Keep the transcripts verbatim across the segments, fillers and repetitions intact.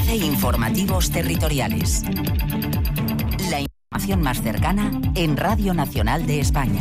Enlace Informativos Territoriales. La información más cercana en Radio Nacional de España.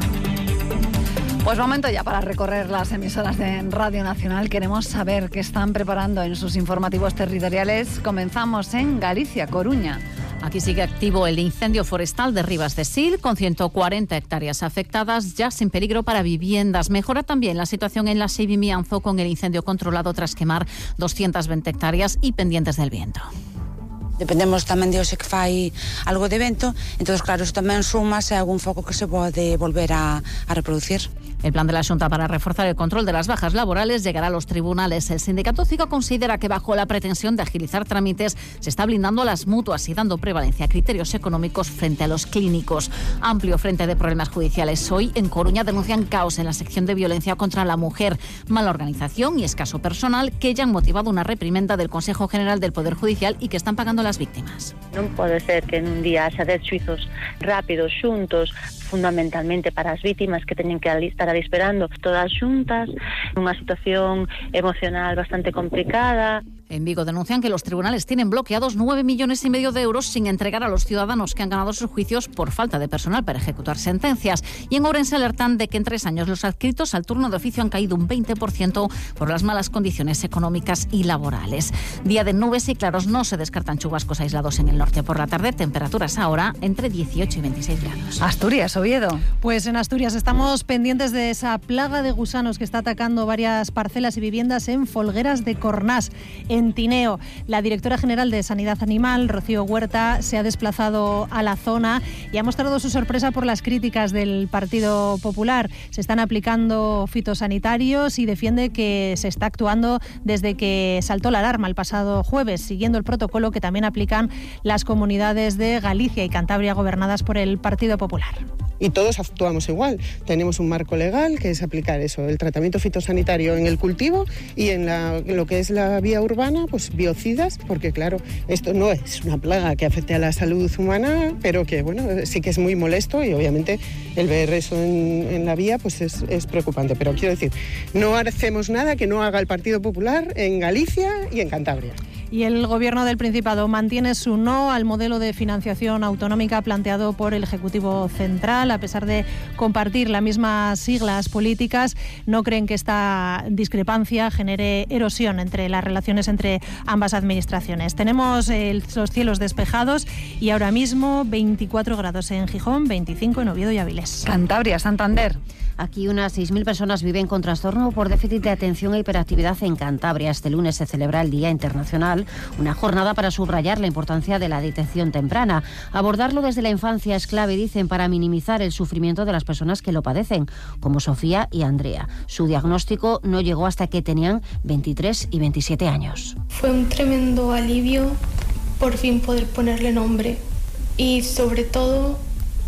Pues momento ya para recorrer las emisoras de Radio Nacional. Queremos saber qué están preparando en sus informativos territoriales. Comenzamos en Galicia, Coruña. Aquí sigue activo el incendio forestal de Ribas de Sil, con ciento cuarenta hectáreas afectadas, ya sin peligro para viviendas. Mejora también la situación en la Seivimianzo, con el incendio controlado tras quemar doscientas veinte hectáreas y pendientes del viento. Dependemos tamén de hoxe que fai algo de vento, entonces claro, iso tamén suma se algún foco que se pode volver a, a reproducir. El plan de la Xunta para reforzar el control de las bajas laborales llegará a los tribunales. El sindicato C I C A considera que bajo la pretensión de agilizar trámites se está blindando a las mutuas y dando prevalencia a criterios económicos frente a los clínicos. Amplio frente de problemas judiciales. Hoy en Coruña denuncian caos en la sección de violencia contra la mujer, mala organización y escaso personal que ya han motivado una reprimenda del Consejo General del Poder Judicial y que están pagando las víctimas. Non pode ser que en un día haxa dez xuizos rápidos xuntos, fundamentalmente para as vítimas que teñen que estar ali esperando todas xuntas, nunha situación emocional bastante complicada. En Vigo denuncian que los tribunales tienen bloqueados nueve millones y medio de euros sin entregar a los ciudadanos que han ganado sus juicios por falta de personal para ejecutar sentencias. Y en Ourense alertan de que en tres años los adscritos al turno de oficio han caído un veinte por ciento por las malas condiciones económicas y laborales. Día de nubes y claros, no se descartan chubascos aislados en el norte por la tarde. Temperaturas ahora entre dieciocho y veintiséis grados. Asturias, Oviedo. Pues en Asturias estamos pendientes de esa plaga de gusanos que está atacando varias parcelas y viviendas en Folgueras de Cornás, en Tineo. La directora general de Sanidad Animal, Rocío Huerta, se ha desplazado a la zona y ha mostrado su sorpresa por las críticas del Partido Popular. Se están aplicando fitosanitarios y defiende que se está actuando desde que saltó la alarma el pasado jueves, siguiendo el protocolo que también aplican las comunidades de Galicia y Cantabria gobernadas por el Partido Popular. Y todos actuamos igual. Tenemos un marco legal que es aplicar eso, el tratamiento fitosanitario en el cultivo y en la, lo que es la vía urbana, pues biocidas, porque claro, esto no es una plaga que afecte a la salud humana, pero que bueno, sí que es muy molesto y obviamente el ver eso en, en la vía pues es, es preocupante. Pero quiero decir, no hacemos nada que no haga el Partido Popular en Galicia y en Cantabria. Y el Gobierno del Principado mantiene su no al modelo de financiación autonómica planteado por el Ejecutivo Central. A pesar de compartir las mismas siglas políticas, no creen que esta discrepancia genere erosión entre las relaciones entre ambas administraciones. Tenemos el, los cielos despejados y ahora mismo veinticuatro grados en Gijón, veinticinco en Oviedo y Avilés. Cantabria, Santander. Aquí unas seis mil personas viven con trastorno por déficit de atención e hiperactividad en Cantabria. Este lunes se celebra el Día Internacional, una jornada para subrayar la importancia de la detección temprana. Abordarlo desde la infancia es clave, dicen, para minimizar el sufrimiento de las personas que lo padecen, como Sofía y Andrea. Su diagnóstico no llegó hasta que tenían veintitrés y veintisiete años. Fue un tremendo alivio por fin poder ponerle nombre y sobre todo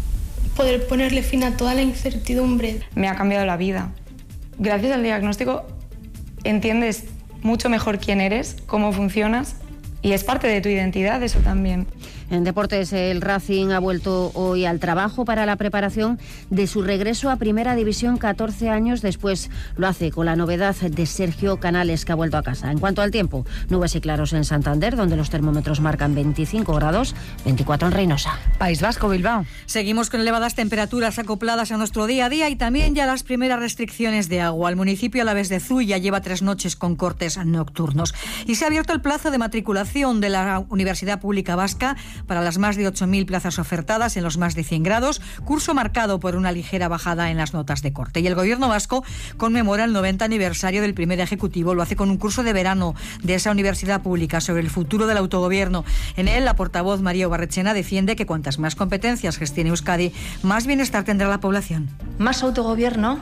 poder ponerle fin a toda la incertidumbre. Me ha cambiado la vida. Gracias al diagnóstico entiendes mucho mejor quién eres, cómo funcionas y es parte de tu identidad eso también. En deportes, el Racing ha vuelto hoy al trabajo para la preparación de su regreso a Primera División catorce años después. Lo hace con la novedad de Sergio Canales, que ha vuelto a casa. En cuanto al tiempo, nubes y claros en Santander, donde los termómetros marcan veinticinco grados, veinticuatro en Reynosa. País Vasco, Bilbao. Seguimos con elevadas temperaturas acopladas a nuestro día a día y también ya las primeras restricciones de agua. El municipio Alavés de Zuya lleva tres noches con cortes nocturnos y se ha abierto el plazo de matriculación de la Universidad Pública Vasca para las más de ocho mil plazas ofertadas en los más de cien grados, curso marcado por una ligera bajada en las notas de corte. Y el Gobierno vasco conmemora el noventa aniversario del primer ejecutivo. Lo hace con un curso de verano de esa universidad pública sobre el futuro del autogobierno. En él, la portavoz María Barrechena defiende que cuantas más competencias gestione Euskadi, más bienestar tendrá la población. Más autogobierno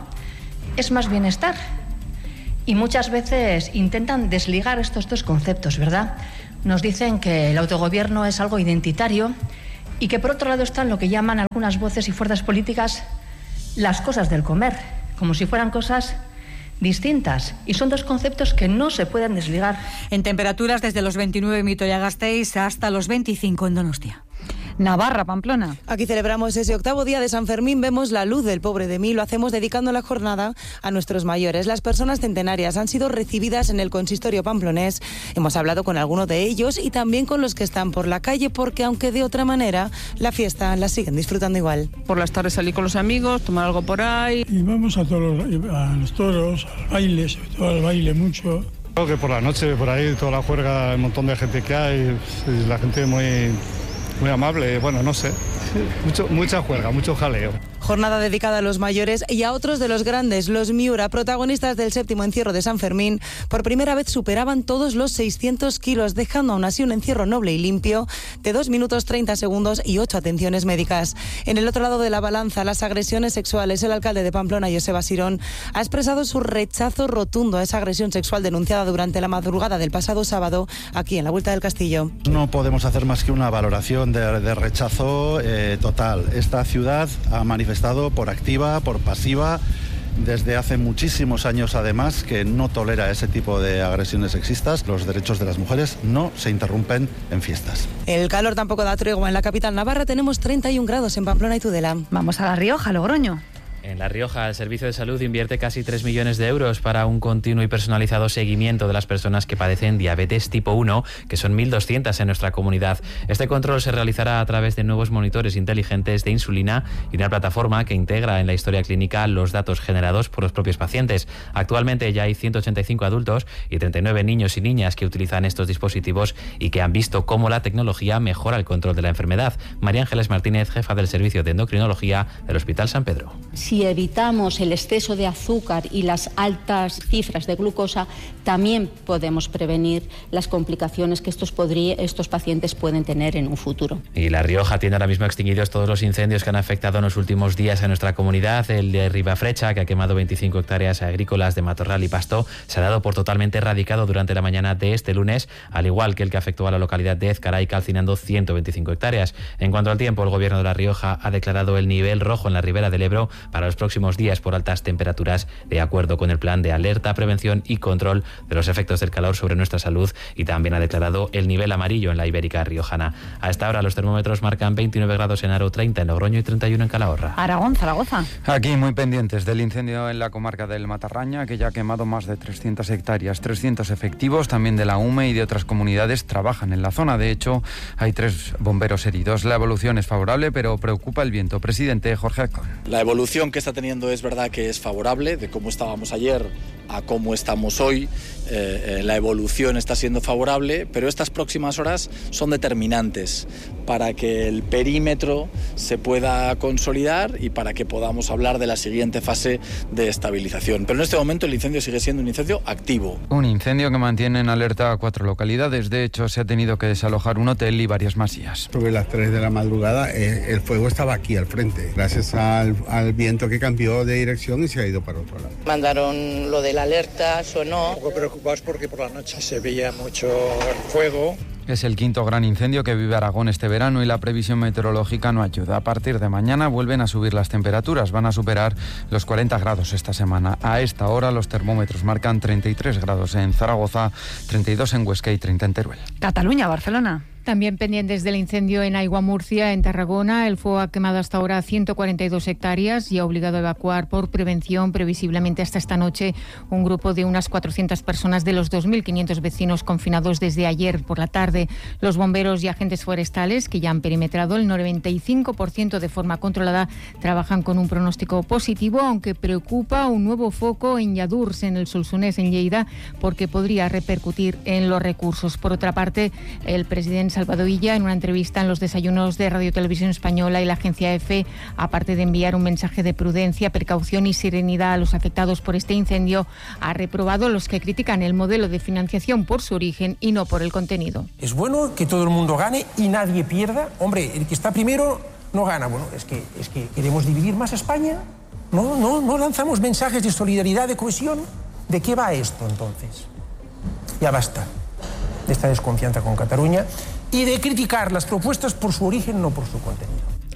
es más bienestar. Y muchas veces intentan desligar estos dos conceptos, ¿verdad? Nos dicen que el autogobierno es algo identitario y que por otro lado están lo que llaman algunas voces y fuerzas políticas las cosas del comer, como si fueran cosas distintas. Y son dos conceptos que no se pueden desligar. En temperaturas desde los veintinueve en Vitoria-Gasteiz hasta los veinticinco en Donostia. Navarra, Pamplona. Aquí celebramos ese octavo día de San Fermín, vemos la luz del pobre de mí, lo hacemos dedicando la jornada a nuestros mayores. Las personas centenarias han sido recibidas en el consistorio pamplonés. Hemos hablado con algunos de ellos y también con los que están por la calle, porque aunque de otra manera, la fiesta la siguen disfrutando igual. Por las tardes salí con los amigos, tomar algo por ahí. Y vamos a todos los, a los toros, al baile, sobre todo al baile mucho. Creo que por la noche, por ahí, toda la juerga, el montón de gente que hay, la gente muy, muy amable, bueno, no sé, mucho, mucha juerga, mucho jaleo. Jornada dedicada a los mayores y a otros de los grandes, los Miura, protagonistas del séptimo encierro de San Fermín. Por primera vez superaban todos los seiscientos kilos, dejando aún así un encierro noble y limpio de dos minutos treinta segundos y ocho atenciones médicas. En el otro lado de la balanza, las agresiones sexuales. El alcalde de Pamplona, Joseba Sirón, ha expresado su rechazo rotundo a esa agresión sexual denunciada durante la madrugada del pasado sábado aquí en la Vuelta del Castillo. No podemos hacer más que una valoración de, de rechazo eh, total. Esta ciudad ha manifestado por activa, por pasiva, desde hace muchísimos años además, que no tolera ese tipo de agresiones sexistas. Los derechos de las mujeres no se interrumpen en fiestas. El calor tampoco da tregua en la capital navarra. Tenemos treinta y un grados en Pamplona y Tudela. Vamos a La Rioja, Logroño. En La Rioja, el Servicio de Salud invierte casi tres millones de euros para un continuo y personalizado seguimiento de las personas que padecen diabetes tipo uno, que son mil doscientas en nuestra comunidad. Este control se realizará a través de nuevos monitores inteligentes de insulina y una plataforma que integra en la historia clínica los datos generados por los propios pacientes. Actualmente ya hay ciento ochenta y cinco adultos y treinta y nueve niños y niñas que utilizan estos dispositivos y que han visto cómo la tecnología mejora el control de la enfermedad. María Ángeles Martínez, jefa del Servicio de Endocrinología del Hospital San Pedro. Si evitamos el exceso de azúcar y las altas cifras de glucosa, también podemos prevenir las complicaciones que estos, podría, estos pacientes pueden tener en un futuro. Y La Rioja tiene ahora mismo extinguidos todos los incendios que han afectado en los últimos días a nuestra comunidad. El de Ribafrecha, que ha quemado veinticinco hectáreas agrícolas de matorral y pasto, se ha dado por totalmente erradicado durante la mañana de este lunes, al igual que el que afectó a la localidad de Ezcaray, calcinando ciento veinticinco hectáreas. En cuanto al tiempo, el gobierno de La Rioja ha declarado el nivel rojo en la ribera del Ebro para los próximos días por altas temperaturas, de acuerdo con el plan de alerta, prevención y control de los efectos del calor sobre nuestra salud, y también ha declarado el nivel amarillo en la ibérica riojana. A esta hora los termómetros marcan veintinueve grados en Haro, treinta en Logroño y treinta y uno en Calahorra. Aragón, Zaragoza. Aquí muy pendientes del incendio en la comarca del Matarraña, que ya ha quemado más de trescientas hectáreas. trescientos efectivos también de la U M E y de otras comunidades trabajan en la zona. De hecho, hay tres bomberos heridos. La evolución es favorable, pero preocupa el viento. Presidente Jorge Acón. La evolución que está teniendo es verdad que es favorable, de cómo estábamos ayer a cómo estamos hoy. Eh, eh, la evolución está siendo favorable, pero estas próximas horas son determinantes para que el perímetro se pueda consolidar y para que podamos hablar de la siguiente fase de estabilización. Pero en este momento el incendio sigue siendo un incendio activo. Un incendio que mantiene en alerta a cuatro localidades. De hecho, se ha tenido que desalojar un hotel y varias masías. Sobre las tres de la madrugada eh, el fuego estaba aquí al frente, gracias al, al viento que cambió de dirección y se ha ido para otro lado. Mandaron lo de la alerta, sonó. Un poco preocupados porque por la noche se veía mucho fuego. Es el quinto gran incendio que vive Aragón este verano y la previsión meteorológica no ayuda. A partir de mañana vuelven a subir las temperaturas, van a superar los cuarenta grados esta semana. A esta hora los termómetros marcan treinta y tres grados en Zaragoza, treinta y dos en Huesca y treinta en Teruel. Cataluña, Barcelona. También pendientes del incendio en Aigua Murcia, en Tarragona. El fuego ha quemado hasta ahora ciento cuarenta y dos hectáreas y ha obligado a evacuar por prevención, previsiblemente hasta esta noche, un grupo de unas cuatrocientas personas de los dos mil quinientos vecinos confinados desde ayer por la tarde. Los bomberos y agentes forestales, que ya han perimetrado el noventa y cinco por ciento de forma controlada, trabajan con un pronóstico positivo, aunque preocupa un nuevo foco en Lladurs, en el Solsonès, en Lleida, porque podría repercutir en los recursos. Por otra parte, el presidente Salvador Illa, en una entrevista en los desayunos de Radio Televisión Española y la agencia EFE, aparte de enviar un mensaje de prudencia, precaución y serenidad a los afectados por este incendio, ha reprobado a los que critican el modelo de financiación por su origen y no por el contenido. Es bueno que todo el mundo gane y nadie pierda. Hombre, el que está primero no gana. Bueno, es que, es que queremos dividir más a España. No, no, no lanzamos mensajes de solidaridad, de cohesión. ¿De qué va esto entonces? Ya basta de esta desconfianza con Cataluña y de criticar las propuestas por su origen, no por su contenido.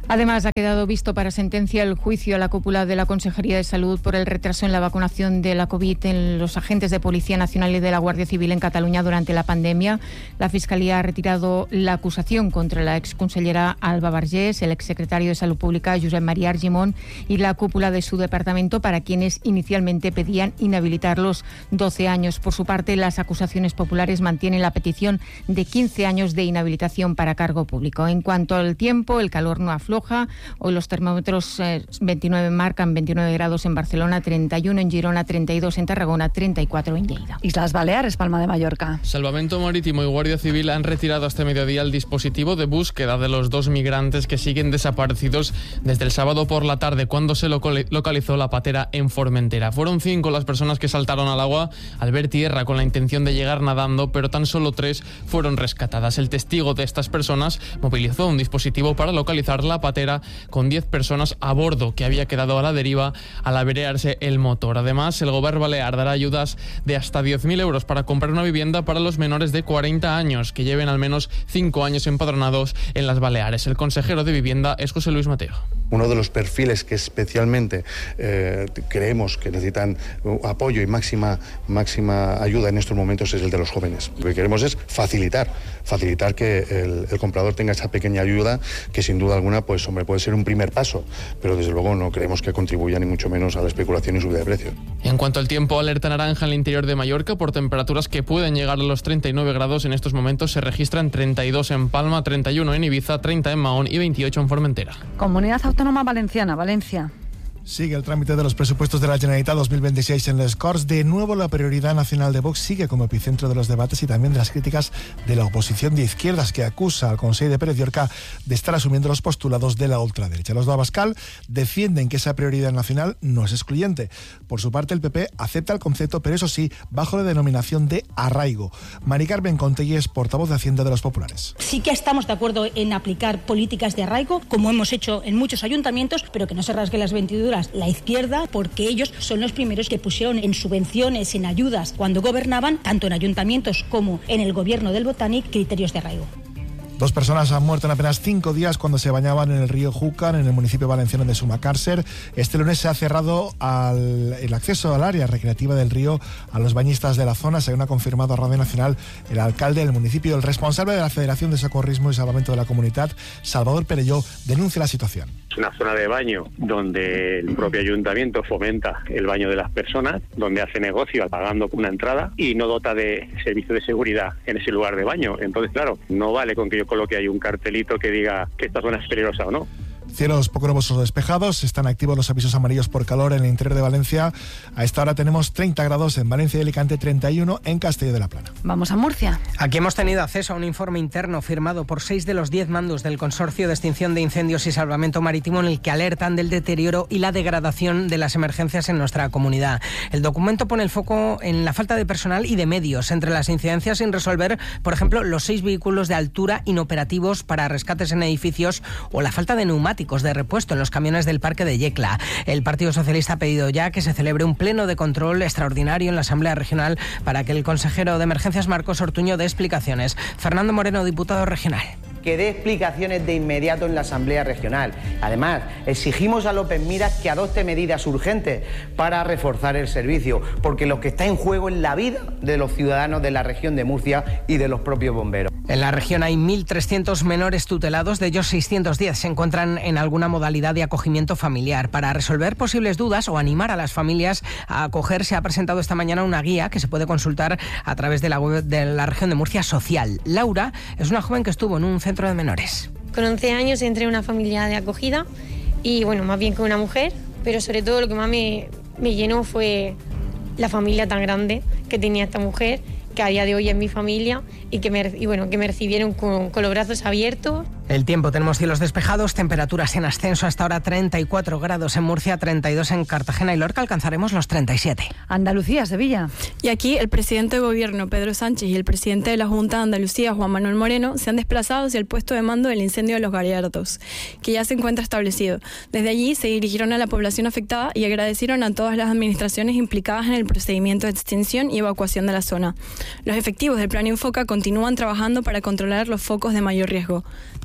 Además, ha quedado visto para sentencia el juicio a la cúpula de la Consejería de Salud por el retraso en la vacunación de la COVID en los agentes de Policía Nacional y de la Guardia Civil en Cataluña durante la pandemia. La Fiscalía ha retirado la acusación contra la exconsellera Alba Vergés, el exsecretario de Salud Pública Josep María Argimon y la cúpula de su departamento, para quienes inicialmente pedían inhabilitarlos doce años. Por su parte, las acusaciones populares mantienen la petición de quince años de inhabilitación para cargo público. En cuanto al tiempo, el calor no afloja. Hoy los termómetros eh, veintinueve marcan veintinueve grados en Barcelona, treinta y uno en Girona, treinta y dos en Tarragona, treinta y cuatro en Lleida. Islas Baleares, Palma de Mallorca. Salvamento Marítimo y Guardia Civil han retirado hasta mediodía el dispositivo de búsqueda de los dos migrantes que siguen desaparecidos desde el sábado por la tarde, cuando se localizó la patera en Formentera. Fueron cinco las personas que saltaron al agua al ver tierra con la intención de llegar nadando, pero tan solo tres fueron rescatadas. El testigo de estas personas movilizó un dispositivo para localizar la patera con diez personas a bordo, que había quedado a la deriva al averiarse el motor. Además, el Gobierno balear dará ayudas de hasta diez mil euros para comprar una vivienda para los menores de cuarenta años que lleven al menos cinco años empadronados en las Baleares. El consejero de Vivienda es José Luis Mateo. Uno de los perfiles que especialmente eh, creemos que necesitan apoyo y máxima, máxima ayuda en estos momentos es el de los jóvenes. Lo que queremos es facilitar, facilitar que el, el comprador tenga esa pequeña ayuda que sin duda alguna pues hombre, puede ser un primer paso, pero desde luego no creemos que contribuya ni mucho menos a la especulación y subida de precio. En cuanto al tiempo, alerta naranja en el interior de Mallorca por temperaturas que pueden llegar a los treinta y nueve grados. En estos momentos se registran treinta y dos en Palma, treinta y uno en Ibiza, treinta en Mahón y veintiocho en Formentera. Comunidad Autónoma Valenciana, Valencia. Sigue el trámite de los presupuestos de la Generalitat dos mil veintiséis en les Corts. De nuevo, la prioridad nacional de Vox sigue como epicentro de los debates y también de las críticas de la oposición de izquierdas, que acusa al Consell de Pérez Llorca de estar asumiendo los postulados de la ultraderecha. Los de Abascal defienden que esa prioridad nacional no es excluyente. Por su parte, el P P acepta el concepto, pero eso sí, bajo la denominación de arraigo. Mari Carmen Contegui es portavoz de Hacienda de los Populares. Sí que estamos de acuerdo en aplicar políticas de arraigo, como hemos hecho en muchos ayuntamientos, pero que no se rasgue las vestiduras la izquierda, porque ellos son los primeros que pusieron en subvenciones, en ayudas, cuando gobernaban, tanto en ayuntamientos como en el gobierno del Botanic, criterios de arraigo. Dos personas han muerto en apenas cinco días cuando se bañaban en el río Júcar, en el municipio valenciano de Sumacàrcer. Este lunes se ha cerrado al, el acceso al área recreativa del río a los bañistas de la zona, según ha confirmado a Radio Nacional el alcalde del municipio. El responsable de la Federación de Socorrismo y Salvamento de la Comunidad, Salvador Perelló, denuncia la situación. Es una zona de baño donde el propio ayuntamiento fomenta el baño de las personas, donde hace negocio pagando una entrada y no dota de servicio de seguridad en ese lugar de baño. Entonces, claro, no vale con que yo coloque ahí un cartelito que diga que esta zona es peligrosa o no. Cielos poco nubosos despejados, están activos los avisos amarillos por calor en el interior de Valencia. A esta hora tenemos treinta grados en Valencia y Alicante, treinta y uno en Castelló de la Plana. Vamos a Murcia. Aquí hemos tenido acceso a un informe interno firmado por seis de los diez mandos del Consorcio de Extinción de Incendios y Salvamento Marítimo, en el que alertan del deterioro y la degradación de las emergencias en nuestra comunidad. El documento pone el foco en la falta de personal y de medios. Entre las incidencias sin resolver, por ejemplo, los seis vehículos de altura inoperativos para rescates en edificios o la falta de neumáticos de repuesto en los camiones del Parque de Yecla. El Partido Socialista ha pedido ya que se celebre un pleno de control extraordinario en la Asamblea Regional para que el consejero de Emergencias, Marcos Ortuño, dé explicaciones. Fernando Moreno, diputado regional. Que dé explicaciones de inmediato en la Asamblea Regional. Además, exigimos a López Miras que adopte medidas urgentes para reforzar el servicio, porque lo que está en juego es la vida de los ciudadanos de la región de Murcia y de los propios bomberos. En la región hay mil trescientos menores tutelados, de ellos seiscientos diez se encuentran en alguna modalidad de acogimiento familiar. Para resolver posibles dudas o animar a las familias a acoger, se ha presentado esta mañana una guía que se puede consultar a través de la web de la región de Murcia Social. Laura es una joven que estuvo en un centro de menores. Con once años entré en una familia de acogida y bueno, más bien con una mujer, pero sobre todo lo que más me, me llenó fue la familia tan grande que tenía esta mujer, que a día de hoy es mi familia y que me, y bueno, que me recibieron con, con los brazos abiertos. El tiempo, tenemos cielos despejados, temperaturas en ascenso, hasta ahora treinta y cuatro grados en Murcia, treinta y dos en Cartagena y Lorca, alcanzaremos los treinta y siete. Andalucía, Sevilla. Y aquí el presidente de gobierno, Pedro Sánchez, y el presidente de la Junta de Andalucía, Juan Manuel Moreno, se han desplazado hacia el puesto de mando del incendio de Los Gallardos, que ya se encuentra establecido. Desde allí se dirigieron a la población afectada y agradecieron a todas las administraciones implicadas en el procedimiento de extinción y evacuación de la zona. Los efectivos del Plan Infoca continúan trabajando para controlar los focos de mayor riesgo.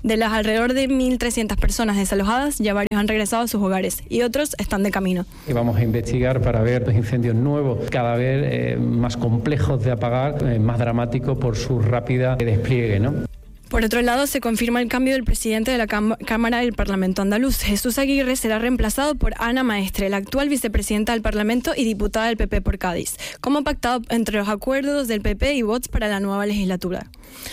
De las alrededor de mil trescientas personas desalojadas, ya varios han regresado a sus hogares y otros están de camino. Y vamos a investigar para ver los incendios nuevos, cada vez eh, más complejos de apagar, eh, más dramáticos por su rápida despliegue, ¿no? Por otro lado, se confirma el cambio del presidente de la Cámara del Parlamento andaluz. Jesús Aguirre será reemplazado por Ana Maestre, la actual vicepresidenta del Parlamento y diputada del P P por Cádiz, como pactado entre los acuerdos del P P y Vox para la nueva legislatura.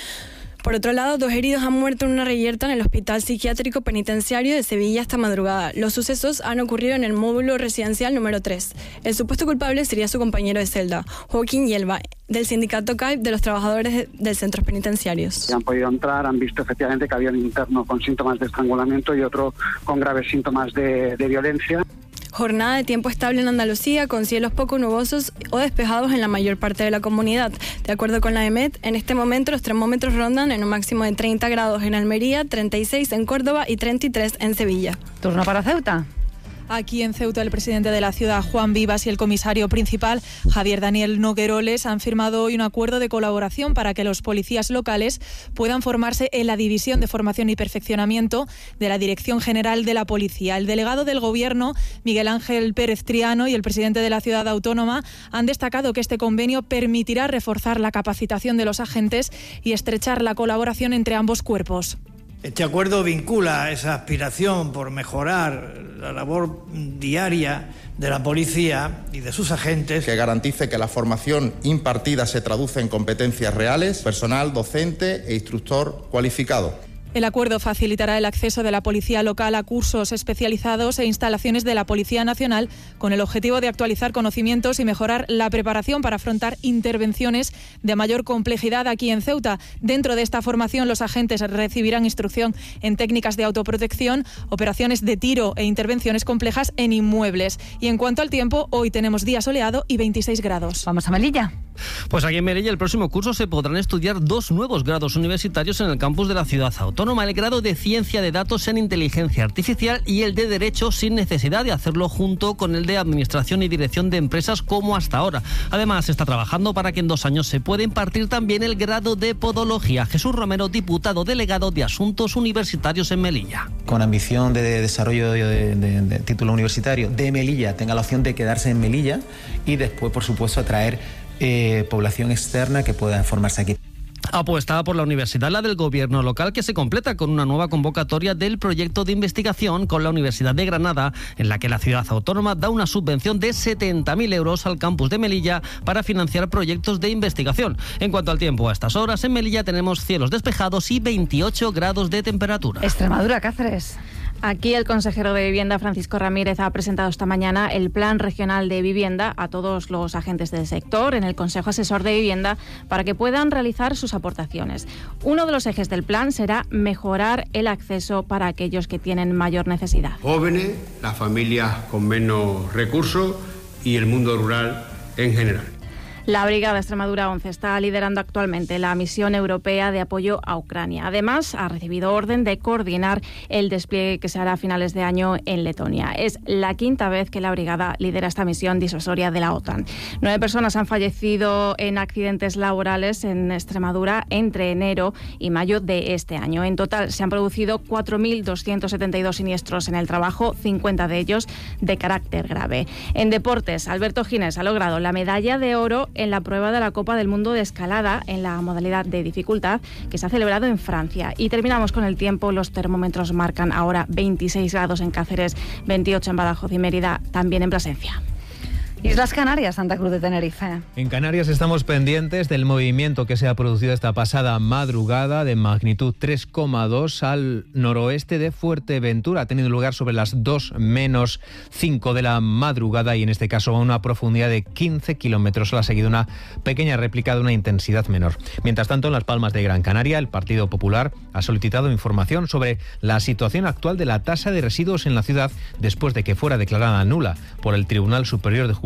Por otro lado, dos heridos han muerto en una reyerta en el Hospital Psiquiátrico Penitenciario de Sevilla esta madrugada. Los sucesos han ocurrido en el módulo residencial número tres. El supuesto culpable sería su compañero de celda, Joaquín Yelva, del sindicato C A I P de los trabajadores de centros penitenciarios. Han podido entrar, han visto efectivamente que había un interno con síntomas de estrangulamiento y otro con graves síntomas de, de violencia. Jornada de tiempo estable en Andalucía, con cielos poco nubosos o despejados en la mayor parte de la comunidad. De acuerdo con la EMET, en este momento los termómetros rondan en un máximo de treinta grados en Almería, treinta y seis en Córdoba y treinta y tres en Sevilla. Turno para Ceuta. Aquí en Ceuta, el presidente de la ciudad, Juan Vivas, y el comisario principal, Javier Daniel Nogueroles, han firmado hoy un acuerdo de colaboración para que los policías locales puedan formarse en la División de Formación y Perfeccionamiento de la Dirección General de la Policía. El delegado del Gobierno, Miguel Ángel Pérez Triano, y el presidente de la ciudad autónoma han destacado que este convenio permitirá reforzar la capacitación de los agentes y estrechar la colaboración entre ambos cuerpos. Este acuerdo vincula esa aspiración por mejorar la labor diaria de la policía y de sus agentes. Que garantice que la formación impartida se traduce en competencias reales, personal docente e instructor cualificado. El acuerdo facilitará el acceso de la policía local a cursos especializados e instalaciones de la Policía Nacional con el objetivo de actualizar conocimientos y mejorar la preparación para afrontar intervenciones de mayor complejidad aquí en Ceuta. Dentro de esta formación, los agentes recibirán instrucción en técnicas de autoprotección, operaciones de tiro e intervenciones complejas en inmuebles. Y en cuanto al tiempo, hoy tenemos día soleado y veintiséis grados. Vamos a Melilla. Pues aquí en Melilla el próximo curso se podrán estudiar dos nuevos grados universitarios en el campus de la ciudad autónoma, el grado de Ciencia de Datos en Inteligencia Artificial y el de Derecho, sin necesidad de hacerlo junto con el de Administración y Dirección de Empresas como hasta ahora. Además, se está trabajando para que en dos años se pueda impartir también el grado de Podología. Jesús Romero, diputado delegado de Asuntos Universitarios en Melilla. Con ambición de desarrollo de, de, de título universitario de Melilla, tenga la opción de quedarse en Melilla y después, por supuesto, atraer eh, población externa que pueda formarse aquí. Apuesta por la universidad, la del gobierno local, que se completa con una nueva convocatoria del proyecto de investigación con la Universidad de Granada, en la que la ciudad autónoma da una subvención de setenta mil euros al campus de Melilla para financiar proyectos de investigación. En cuanto al tiempo, a estas horas en Melilla tenemos cielos despejados y veintiocho grados de temperatura. Extremadura, Cáceres. Aquí el consejero de Vivienda, Francisco Ramírez, ha presentado esta mañana el Plan Regional de Vivienda a todos los agentes del sector en el Consejo Asesor de Vivienda para que puedan realizar sus aportaciones. Uno de los ejes del plan será mejorar el acceso para aquellos que tienen mayor necesidad. Jóvenes, las familias con menos recursos y el mundo rural en general. La Brigada Extremadura once está liderando actualmente la misión europea de apoyo a Ucrania. Además, ha recibido orden de coordinar el despliegue que se hará a finales de año en Letonia. Es la quinta vez que la Brigada lidera esta misión disuasoria de la OTAN. Nueve personas han fallecido en accidentes laborales en Extremadura entre enero y mayo de este año. En total se han producido cuatro mil doscientos setenta y dos siniestros en el trabajo, cincuenta de ellos de carácter grave. En deportes, Alberto Gines ha logrado la medalla de oro en la prueba de la Copa del Mundo de escalada en la modalidad de dificultad que se ha celebrado en Francia. Y terminamos con el tiempo. Los termómetros marcan ahora veintiséis grados en Cáceres, veintiocho en Badajoz y Mérida, también en Plasencia. Islas Canarias, Santa Cruz de Tenerife. En Canarias estamos pendientes del movimiento que se ha producido esta pasada madrugada de magnitud tres coma dos al noroeste de Fuerteventura. Ha tenido lugar sobre las dos menos cinco de la madrugada y en este caso a una profundidad de quince kilómetros. Ha seguido una pequeña réplica de una intensidad menor. Mientras tanto, en Las Palmas de Gran Canaria, el Partido Popular ha solicitado información sobre la situación actual de la tasa de residuos en la ciudad después de que fuera declarada nula por el Tribunal Superior de Justicia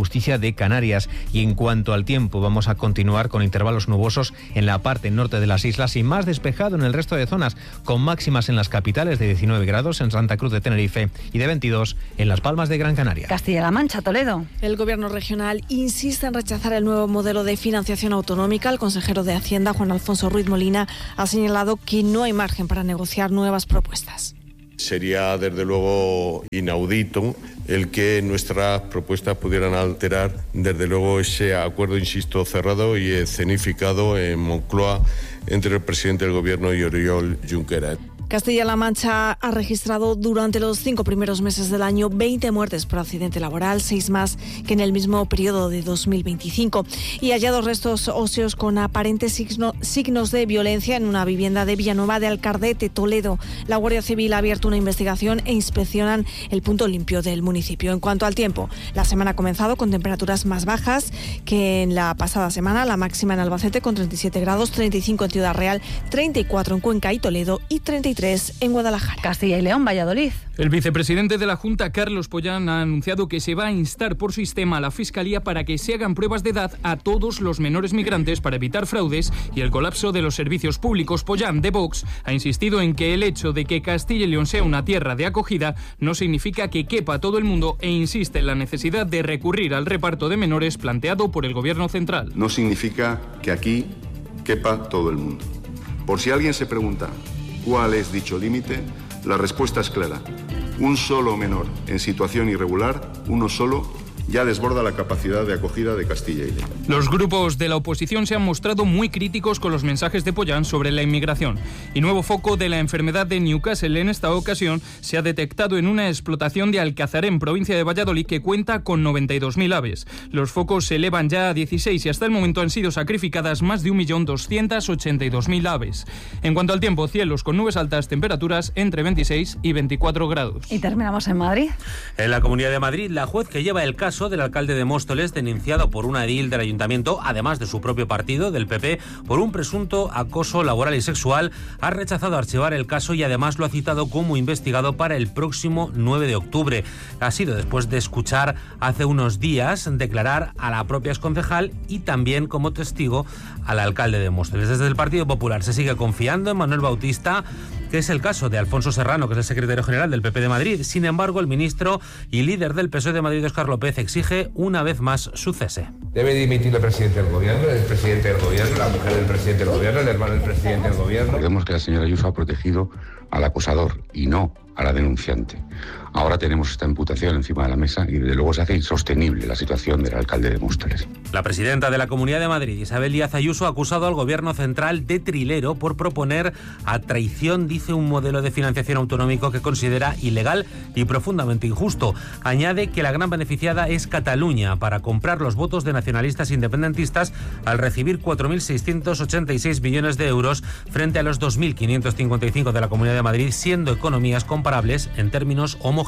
Justicia de Canarias. Y en cuanto al tiempo, vamos a continuar con intervalos nubosos en la parte norte de las islas y más despejado en el resto de zonas, con máximas en las capitales de diecinueve grados en Santa Cruz de Tenerife y de veintidós en Las Palmas de Gran Canaria. Castilla-La Mancha, Toledo. El gobierno regional insiste en rechazar el nuevo modelo de financiación autonómica. El consejero de Hacienda, Juan Alfonso Ruiz Molina, ha señalado que no hay margen para negociar nuevas propuestas. Sería, desde luego, inaudito el que nuestras propuestas pudieran alterar, desde luego, ese acuerdo, insisto, cerrado y escenificado en Moncloa entre el presidente del Gobierno y Oriol Junqueras. Castilla-La Mancha ha registrado durante los cinco primeros meses del año veinte muertes por accidente laboral, seis más que en el mismo periodo de dos mil veinticinco. Y hallados restos óseos con aparentes signo, signos de violencia en una vivienda de Villanueva de Alcardete, Toledo. La Guardia Civil ha abierto una investigación e inspeccionan el punto limpio del municipio. En cuanto al tiempo, la semana ha comenzado con temperaturas más bajas que en la pasada semana. La máxima en Albacete con treinta y siete grados, treinta y cinco en Ciudad Real, treinta y cuatro en Cuenca y Toledo y treinta y tres en Guadalajara. Castilla y León, Valladolid. El vicepresidente de la Junta, Carlos Pollán, ha anunciado que se va a instar por sistema a la Fiscalía para que se hagan pruebas de edad a todos los menores migrantes para evitar fraudes y el colapso de los servicios públicos. Pollán, de Vox, ha insistido en que el hecho de que Castilla y León sea una tierra de acogida no significa que quepa todo el mundo e insiste en la necesidad de recurrir al reparto de menores planteado por el Gobierno central. No significa que aquí quepa todo el mundo. Por si alguien se pregunta ¿cuál es dicho límite? La respuesta es clara. Un solo menor en situación irregular, uno solo, ya desborda la capacidad de acogida de Castilla y León. Los grupos de la oposición se han mostrado muy críticos con los mensajes de Pollán sobre la inmigración. Y nuevo foco de la enfermedad de Newcastle en esta ocasión se ha detectado en una explotación de Alcazarén, provincia de Valladolid, que cuenta con noventa y dos mil aves. Los focos se elevan ya a dieciséis y hasta el momento han sido sacrificadas más de un millón doscientas ochenta y dos mil aves. En cuanto al tiempo, cielos con nubes altas, temperaturas entre veintiséis y veinticuatro grados. Y terminamos en Madrid. En la Comunidad de Madrid, la juez que lleva el caso del alcalde de Móstoles, denunciado por una edil del ayuntamiento, además de su propio partido, del P P, por un presunto acoso laboral y sexual, ha rechazado archivar el caso y además lo ha citado como investigado para el próximo nueve de octubre. Ha sido después de escuchar hace unos días declarar a la propia exconcejal y también como testigo al alcalde de Móstoles. Desde el Partido Popular se sigue confiando en Manuel Bautista, que es el caso de Alfonso Serrano, que es el secretario general del P P de Madrid. Sin embargo, el ministro y líder del P S O E de Madrid, Óscar López, exige una vez más su cese. Debe dimitir el presidente del gobierno, el presidente del gobierno, la mujer del presidente del gobierno, el hermano del presidente del gobierno. Recordemos que la señora Ayuso ha protegido al acosador y no a la denunciante. Ahora tenemos esta imputación encima de la mesa y desde luego se hace insostenible la situación del alcalde de Móstoles. La presidenta de la Comunidad de Madrid, Isabel Díaz Ayuso, ha acusado al gobierno central de trilero por proponer a traición, dice, un modelo de financiación autonómico que considera ilegal y profundamente injusto. Añade que la gran beneficiada es Cataluña para comprar los votos de nacionalistas independentistas al recibir cuatro mil seiscientos ochenta y seis millones de euros frente a los dos mil quinientos cincuenta y cinco de la Comunidad de Madrid, siendo economías comparables en términos homogéneos.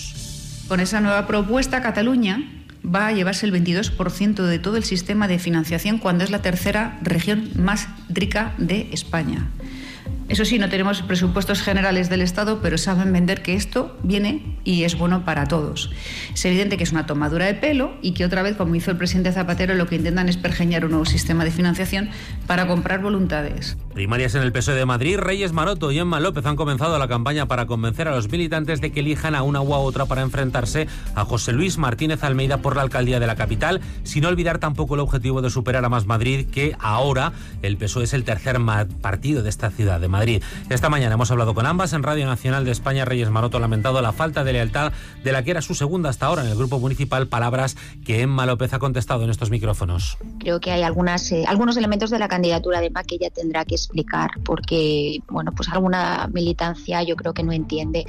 Con esa nueva propuesta, Cataluña va a llevarse el veintidós por ciento de todo el sistema de financiación cuando es la tercera región más rica de España. Eso sí, no tenemos presupuestos generales del Estado, pero saben vender que esto viene y es bueno para todos. Es evidente que es una tomadura de pelo y que otra vez, como hizo el presidente Zapatero, lo que intentan es pergeñar un nuevo sistema de financiación para comprar voluntades. Primarias en el P S O E de Madrid. Reyes Maroto y Emma López han comenzado la campaña para convencer a los militantes de que elijan a una u a otra para enfrentarse a José Luis Martínez Almeida por la alcaldía de la capital, sin olvidar tampoco el objetivo de superar a Más Madrid, que ahora el P S O E es el tercer partido de esta ciudad de Madrid. Esta mañana hemos hablado con ambas en Radio Nacional de España. Reyes Maroto ha lamentado la falta de lealtad de la que era su segunda hasta ahora en el grupo municipal, palabras que Emma López ha contestado en estos micrófonos. Creo que hay algunas, eh, algunos elementos de la candidatura de Emma que ella tendrá que explicar, porque bueno, pues alguna militancia yo creo que no entiende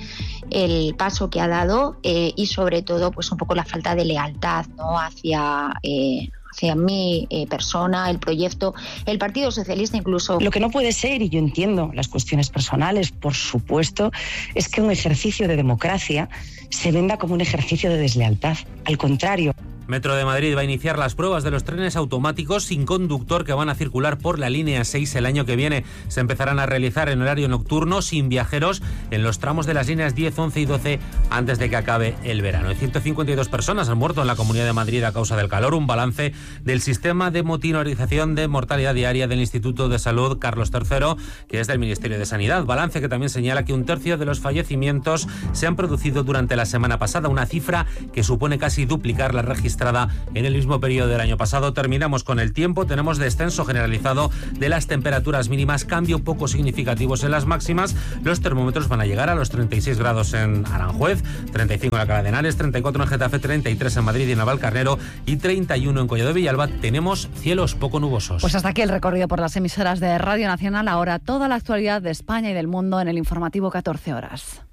el paso que ha dado eh, y sobre todo pues un poco la falta de lealtad, ¿no?, hacia eh, hacia mi eh, persona, el proyecto, el Partido Socialista incluso. Lo que no puede ser, y yo entiendo las cuestiones personales, por supuesto, es que un ejercicio de democracia se venda como un ejercicio de deslealtad. Al contrario. Metro de Madrid va a iniciar las pruebas de los trenes automáticos sin conductor que van a circular por la línea seis el año que viene. Se empezarán a realizar en horario nocturno sin viajeros en los tramos de las líneas diez, once y doce antes de que acabe el verano. ciento cincuenta y dos personas han muerto en la Comunidad de Madrid a causa del calor, un balance del sistema de monitorización de mortalidad diaria del Instituto de Salud Carlos tercero, que es del Ministerio de Sanidad. Balance que también señala que un tercio de los fallecimientos se han producido durante la semana pasada, una cifra que supone casi duplicar la registrada en el mismo periodo del año pasado. Terminamos con el tiempo. Tenemos descenso generalizado de las temperaturas mínimas, cambio poco significativos en las máximas. Los termómetros van a llegar a los treinta y seis grados en Aranjuez, treinta y cinco en Alcalá de Henares, treinta y cuatro en Getafe, treinta y tres en Madrid y en Navalcarnero y treinta y uno en Collado de Villalba. Tenemos cielos poco nubosos. Pues hasta aquí el recorrido por las emisoras de Radio Nacional. Ahora toda la actualidad de España y del mundo en el informativo catorce horas.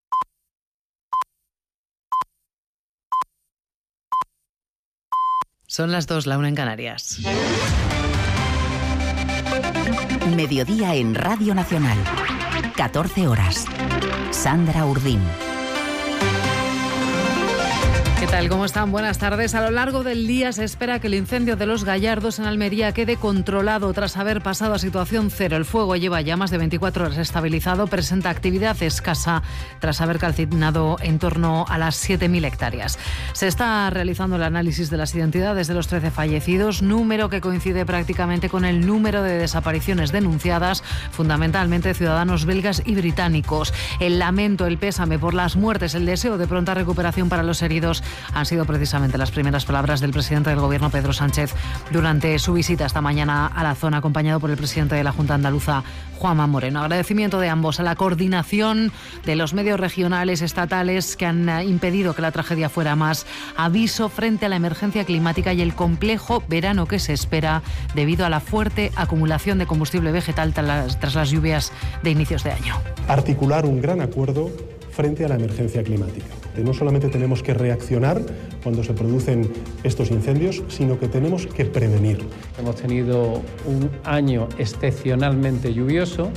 Son las dos, la una en Canarias. Mediodía en Radio Nacional. catorce horas. Sandra Urdín. ¿Qué tal? ¿Cómo están? Buenas tardes. A lo largo del día se espera que el incendio de Los Gallardos en Almería quede controlado tras haber pasado a situación cero. El fuego lleva ya más de veinticuatro horas estabilizado, presenta actividad escasa tras haber calcinado en torno a las siete mil hectáreas. Se está realizando el análisis de las identidades de los trece fallecidos, número que coincide prácticamente con el número de desapariciones denunciadas, fundamentalmente ciudadanos belgas y británicos. El lamento, el pésame por las muertes, el deseo de pronta recuperación para los heridos han sido precisamente las primeras palabras del presidente del Gobierno, Pedro Sánchez, durante su visita esta mañana a la zona, acompañado por el presidente de la Junta Andaluza, Juanma Moreno. Agradecimiento de ambos a la coordinación de los medios regionales, estatales, que han impedido que la tragedia fuera más. Aviso frente a la emergencia climática y el complejo verano que se espera debido a la fuerte acumulación de combustible vegetal tras, tras las lluvias de inicios de año. Articular un gran acuerdo frente a la emergencia climática. No solamente tenemos que reaccionar cuando se producen estos incendios, sino que tenemos que prevenir. Hemos tenido un año excepcionalmente lluvioso,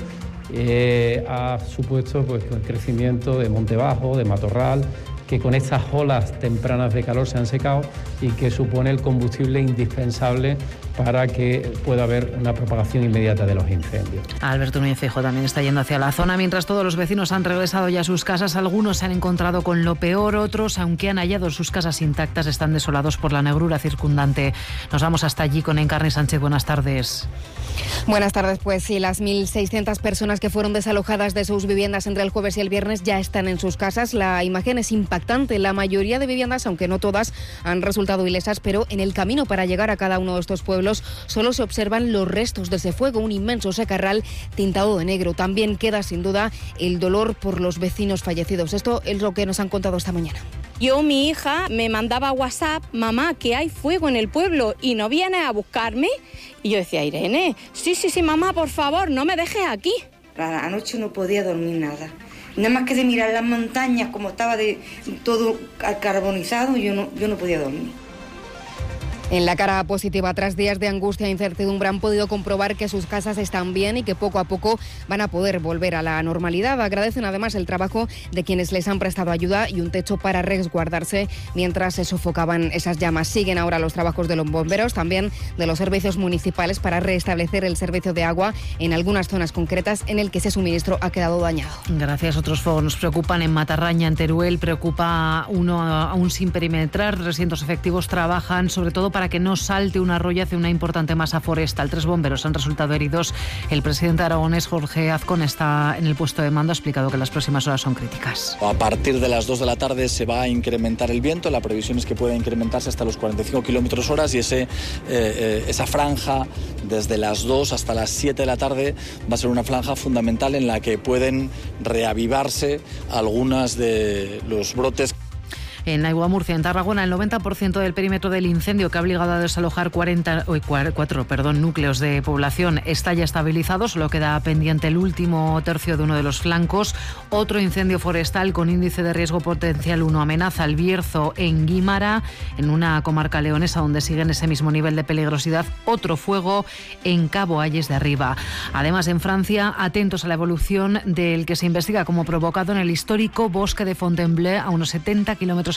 eh, ha supuesto pues, el crecimiento de monte bajo, de matorral, que con estas olas tempranas de calor se han secado y que supone el combustible indispensable para que pueda haber una propagación inmediata de los incendios. Alberto Núñez Feijóo también está yendo hacia la zona, mientras todos los vecinos han regresado ya a sus casas. Algunos se han encontrado con lo peor, otros, aunque han hallado sus casas intactas, están desolados por la negrura circundante. Nos vamos hasta allí con Encarni Sánchez. Buenas tardes. Buenas tardes. Pues sí, las mil seiscientas personas que fueron desalojadas de sus viviendas entre el jueves y el viernes ya están en sus casas. La imagen es impactante. La mayoría de viviendas, aunque no todas, han resultado ilesas, pero en el camino para llegar a cada uno de estos pueblos solo se observan los restos de ese fuego, un inmenso secarral tintado de negro. También queda sin duda el dolor por los vecinos fallecidos. Esto es lo que nos han contado esta mañana. Yo, mi hija, me mandaba WhatsApp, mamá, que hay fuego en el pueblo y no vienes a buscarme. Y yo decía, Irene, sí, sí, sí, mamá, por favor, no me dejes aquí. Anoche no podía dormir nada. Nada más que de mirar las montañas, como estaba de todo carbonizado, yo no, yo no podía dormir. En la cara positiva, tras días de angustia e incertidumbre, han podido comprobar que sus casas están bien y que poco a poco van a poder volver a la normalidad. Agradecen además el trabajo de quienes les han prestado ayuda y un techo para resguardarse mientras se sofocaban esas llamas. Siguen ahora los trabajos de los bomberos, también de los servicios municipales, para restablecer el servicio de agua en algunas zonas concretas en el que ese suministro ha quedado dañado. Gracias. Otros fuegos nos preocupan en Matarraña, en Teruel. Preocupa uno aún sin perimetrar. trescientos efectivos trabajan sobre todo para para que no salte un arroyo hacia una importante masa forestal. Tres bomberos han resultado heridos. El presidente aragonés, Jorge Azcón, está en el puesto de mando. Ha explicado que las próximas horas son críticas. A partir de las dos de la tarde se va a incrementar el viento. La previsión es que pueda incrementarse hasta los cuarenta y cinco kilómetros hora y ese, eh, eh, esa franja desde las dos hasta las siete de la tarde va a ser una franja fundamental en la que pueden reavivarse algunas de los brotes. En Aigua Murcia, en Tarragona, el noventa por ciento del perímetro del incendio que ha obligado a desalojar cuarenta, cuatro perdón, núcleos de población está ya estabilizado. Solo queda pendiente el último tercio de uno de los flancos. Otro incendio forestal con índice de riesgo potencial uno amenaza al Bierzo, en Guímara, en una comarca leonesa donde sigue en ese mismo nivel de peligrosidad. Otro fuego en Cabo Ayes de Arriba. Además, en Francia, atentos a la evolución del que se investiga como provocado en el histórico bosque de Fontainebleau, a unos setenta kilómetros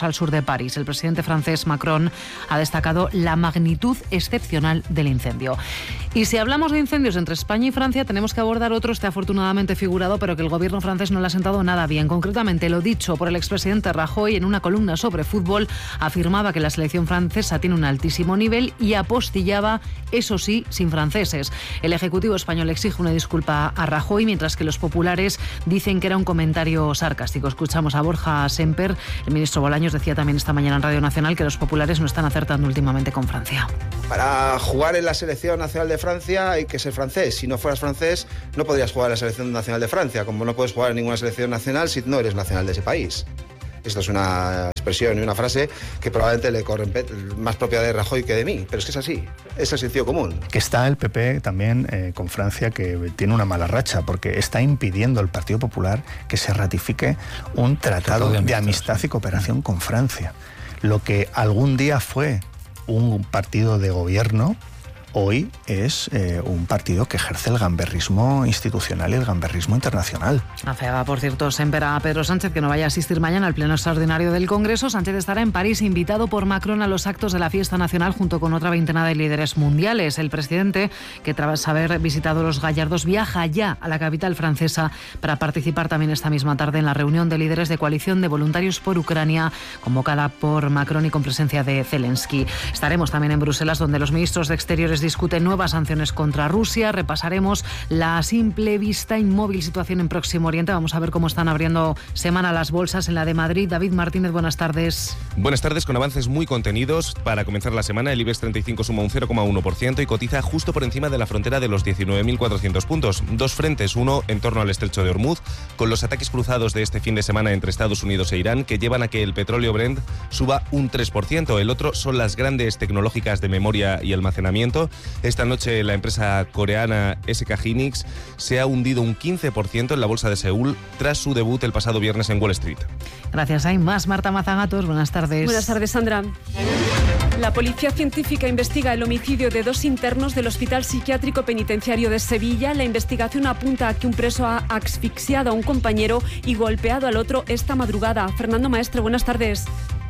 incendios al sur de París. El presidente francés Macron ha destacado la magnitud excepcional del incendio. Y si hablamos de incendios entre España y Francia, tenemos que abordar otro, este afortunadamente figurado, pero que el gobierno francés no le ha sentado nada bien. Concretamente, lo dicho por el expresidente Rajoy en una columna sobre fútbol, afirmaba que la selección francesa tiene un altísimo nivel y apostillaba, eso sí, sin franceses. El Ejecutivo español exige una disculpa a Rajoy, mientras que los populares dicen que era un comentario sarcástico. Escuchamos a Borja Semper. El ministro Bolaños decía también esta mañana en Radio Nacional que los populares no están acertando últimamente con Francia. Para jugar en la selección nacional de Francia hay que ser francés. Si no fueras francés, no podrías jugar en la selección nacional de Francia, como no puedes jugar en ninguna selección nacional si no eres nacional de ese país. Esto es una expresión y una frase que probablemente le corre más propia de Rajoy que de mí, pero es que es así, es el sentido común. Que está el P P también eh, con Francia, que tiene una mala racha, porque está impidiendo al Partido Popular que se ratifique un tratado de amistad, de amistad y cooperación con Francia. Lo que algún día fue un partido de gobierno, hoy es eh, un partido que ejerce el gamberrismo institucional y el gamberrismo internacional. Afeaba, por cierto, Semper a Pedro Sánchez que no vaya a asistir mañana al pleno extraordinario del Congreso. Sánchez estará en París, invitado por Macron a los actos de la fiesta nacional junto con otra veintena de líderes mundiales. El presidente, que tras haber visitado los Gallardos, viaja ya a la capital francesa para participar también esta misma tarde en la reunión de líderes de coalición de voluntarios por Ucrania, convocada por Macron y con presencia de Zelensky. Estaremos también en Bruselas, donde los ministros de Exteriores discuten nuevas sanciones contra Rusia. Repasaremos la a simple vista inmóvil situación en Próximo Oriente. Vamos a ver cómo están abriendo semana las bolsas en la de Madrid. David Martínez, buenas tardes. Buenas tardes, con avances muy contenidos. Para comenzar la semana, el IBEX treinta y cinco suma un cero coma uno por ciento y cotiza justo por encima de la frontera de los diecinueve mil cuatrocientos puntos. Dos frentes, uno en torno al estrecho de Hormuz, con los ataques cruzados de este fin de semana entre Estados Unidos e Irán, que llevan a que el petróleo Brent suba un tres por ciento. El otro son las grandes tecnológicas de memoria y almacenamiento. Esta noche la empresa coreana S K Hynix se ha hundido un quince por ciento en la bolsa de Seúl tras su debut el pasado viernes en Wall Street. Gracias, hay más. Marta Mazagatos, buenas tardes. Buenas tardes, Sandra. La policía científica investiga el homicidio de dos internos del Hospital Psiquiátrico Penitenciario de Sevilla. La investigación apunta a que un preso ha asfixiado a un compañero y golpeado al otro esta madrugada. Fernando Maestre, buenas tardes.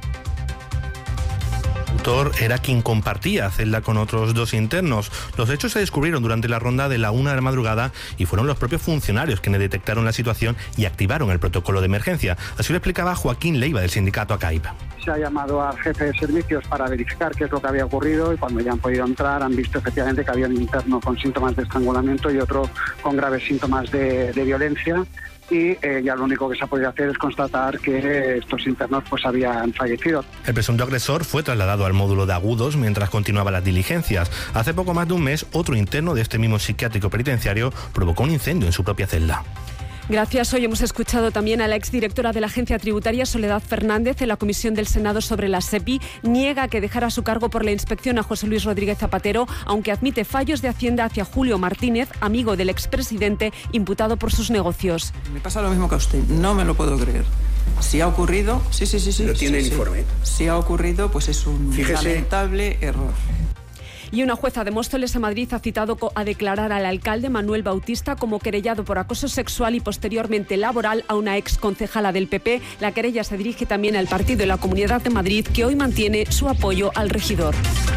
Era quien compartía celda con otros dos internos. Los hechos se descubrieron durante la ronda de la una de la madrugada y fueron los propios funcionarios quienes detectaron la situación y activaron el protocolo de emergencia. Así lo explicaba Joaquín Leiva, del sindicato ACAIP. Se ha llamado al jefe de servicios para verificar qué es lo que había ocurrido y cuando ya han podido entrar han visto efectivamente que había un interno con síntomas de estrangulamiento y otro con graves síntomas de, de violencia. Y eh, ya lo único que se ha podido hacer es constatar que estos internos pues habían fallecido. El presunto agresor fue trasladado al módulo de agudos mientras continuaban las diligencias. Hace poco más de un mes, otro interno de este mismo psiquiátrico penitenciario provocó un incendio en su propia celda. Gracias. Hoy hemos escuchado también a la exdirectora de la Agencia Tributaria, Soledad Fernández, en la Comisión del Senado sobre la SEPI. Niega que dejara su cargo por la inspección a José Luis Rodríguez Zapatero, aunque admite fallos de Hacienda hacia Julio Martínez, amigo del expresidente, imputado por sus negocios. Me pasa lo mismo que a usted. No me lo puedo creer. Si ha ocurrido, sí, sí, sí, sí. Pero tiene sí, el informe. Sí. Si ha ocurrido, pues es un Fíjese. lamentable error. Y una jueza de Móstoles, en Madrid, ha citado a declarar al alcalde Manuel Bautista como querellado por acoso sexual y posteriormente laboral a una ex concejala del P P. La querella se dirige también al partido y la Comunidad de Madrid, que hoy mantiene su apoyo al regidor.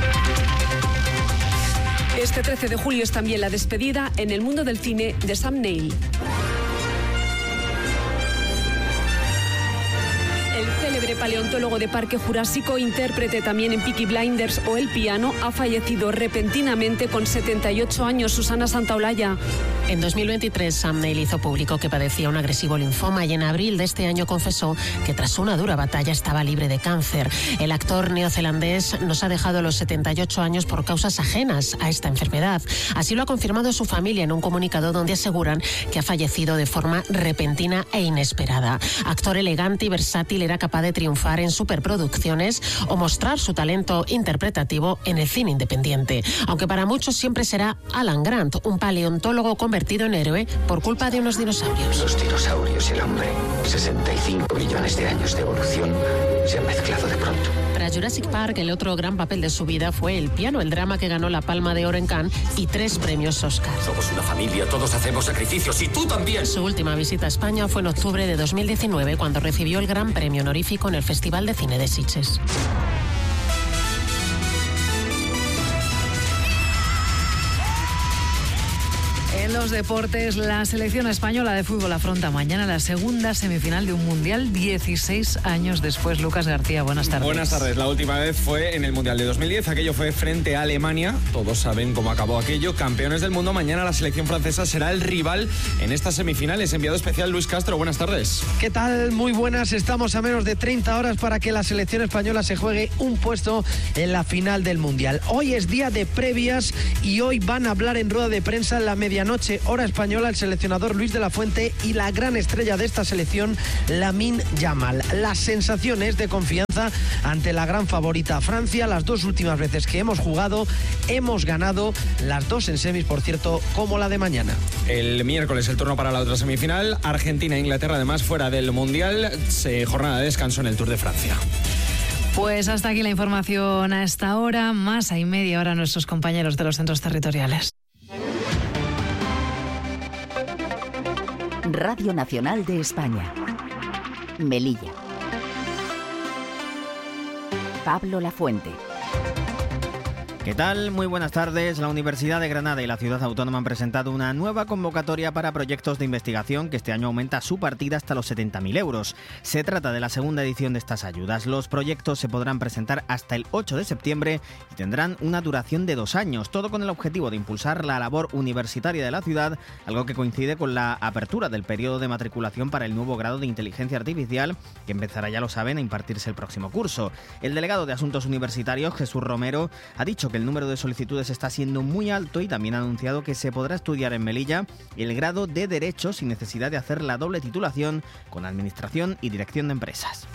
Este trece de julio es también la despedida en el mundo del cine de Sam Neill. El célebre paleontólogo de Parque Jurásico, intérprete también en Peaky Blinders o El Piano, ha fallecido repentinamente con setenta y ocho años. Susana Santaolalla. En dos mil veintitrés, Sam Neill hizo público que padecía un agresivo linfoma y en abril de este año confesó que tras una dura batalla estaba libre de cáncer. El actor neozelandés nos ha dejado a los setenta y ocho años por causas ajenas a esta enfermedad. Así lo ha confirmado su familia en un comunicado donde aseguran que ha fallecido de forma repentina e inesperada. Actor elegante y versátil, era capaz de triunfar en superproducciones o mostrar su talento interpretativo en el cine independiente. Aunque para muchos siempre será Alan Grant, un paleontólogo convertido en héroe por culpa de unos dinosaurios. Los dinosaurios y el hombre, sesenta y cinco millones de años de evolución, se han mezclado de pronto. Para Jurassic Park, el otro gran papel de su vida fue El piano, el drama que ganó la Palma de Oro en Cannes y tres premios Oscar. Somos una familia, todos hacemos sacrificios y tú también. Su última visita a España fue en octubre de dos mil diecinueve, cuando recibió el gran premio honorífico en el Festival de Cine de Sitges. En los deportes, la selección española de fútbol afronta mañana la segunda semifinal de un Mundial dieciséis años después. Lucas García, buenas tardes. Buenas tardes. La última vez fue en el Mundial de dos mil diez. Aquello fue frente a Alemania. Todos saben cómo acabó aquello. Campeones del mundo. Mañana la selección francesa será el rival en estas semifinales. Enviado especial Luis Castro, buenas tardes. ¿Qué tal? Muy buenas. Estamos a menos de treinta horas para que la selección española se juegue un puesto en la final del Mundial. Hoy es día de previas y hoy van a hablar en rueda de prensa en la medianoche, hora española, el seleccionador Luis de la Fuente y la gran estrella de esta selección, Lamine Yamal. Las sensaciones de confianza ante la gran favorita Francia. Las dos últimas veces que hemos jugado, hemos ganado, las dos en semis, por cierto, como la de mañana. El miércoles el turno para la otra semifinal. Argentina e Inglaterra, además, fuera del Mundial. Se, jornada de descanso en el Tour de Francia. Pues hasta aquí la información a esta hora. Más hay media hora nuestros compañeros de los centros territoriales. Radio Nacional de España. Melilla. Pablo Lafuente. ¿Qué tal? Muy buenas tardes. La Universidad de Granada y la Ciudad Autónoma han presentado una nueva convocatoria para proyectos de investigación que este año aumenta su partida hasta los setenta mil euros. Se trata de la segunda edición de estas ayudas. Los proyectos se podrán presentar hasta el ocho de septiembre y tendrán una duración de dos años, todo con el objetivo de impulsar la labor universitaria de la ciudad, algo que coincide con la apertura del periodo de matriculación para el nuevo grado de Inteligencia Artificial, que empezará, ya lo saben, a impartirse el próximo curso. El delegado de Asuntos Universitarios, Jesús Romero, ha dicho que el número de solicitudes está siendo muy alto y también ha anunciado que se podrá estudiar en Melilla el grado de Derecho sin necesidad de hacer la doble titulación con Administración y Dirección de Empresas.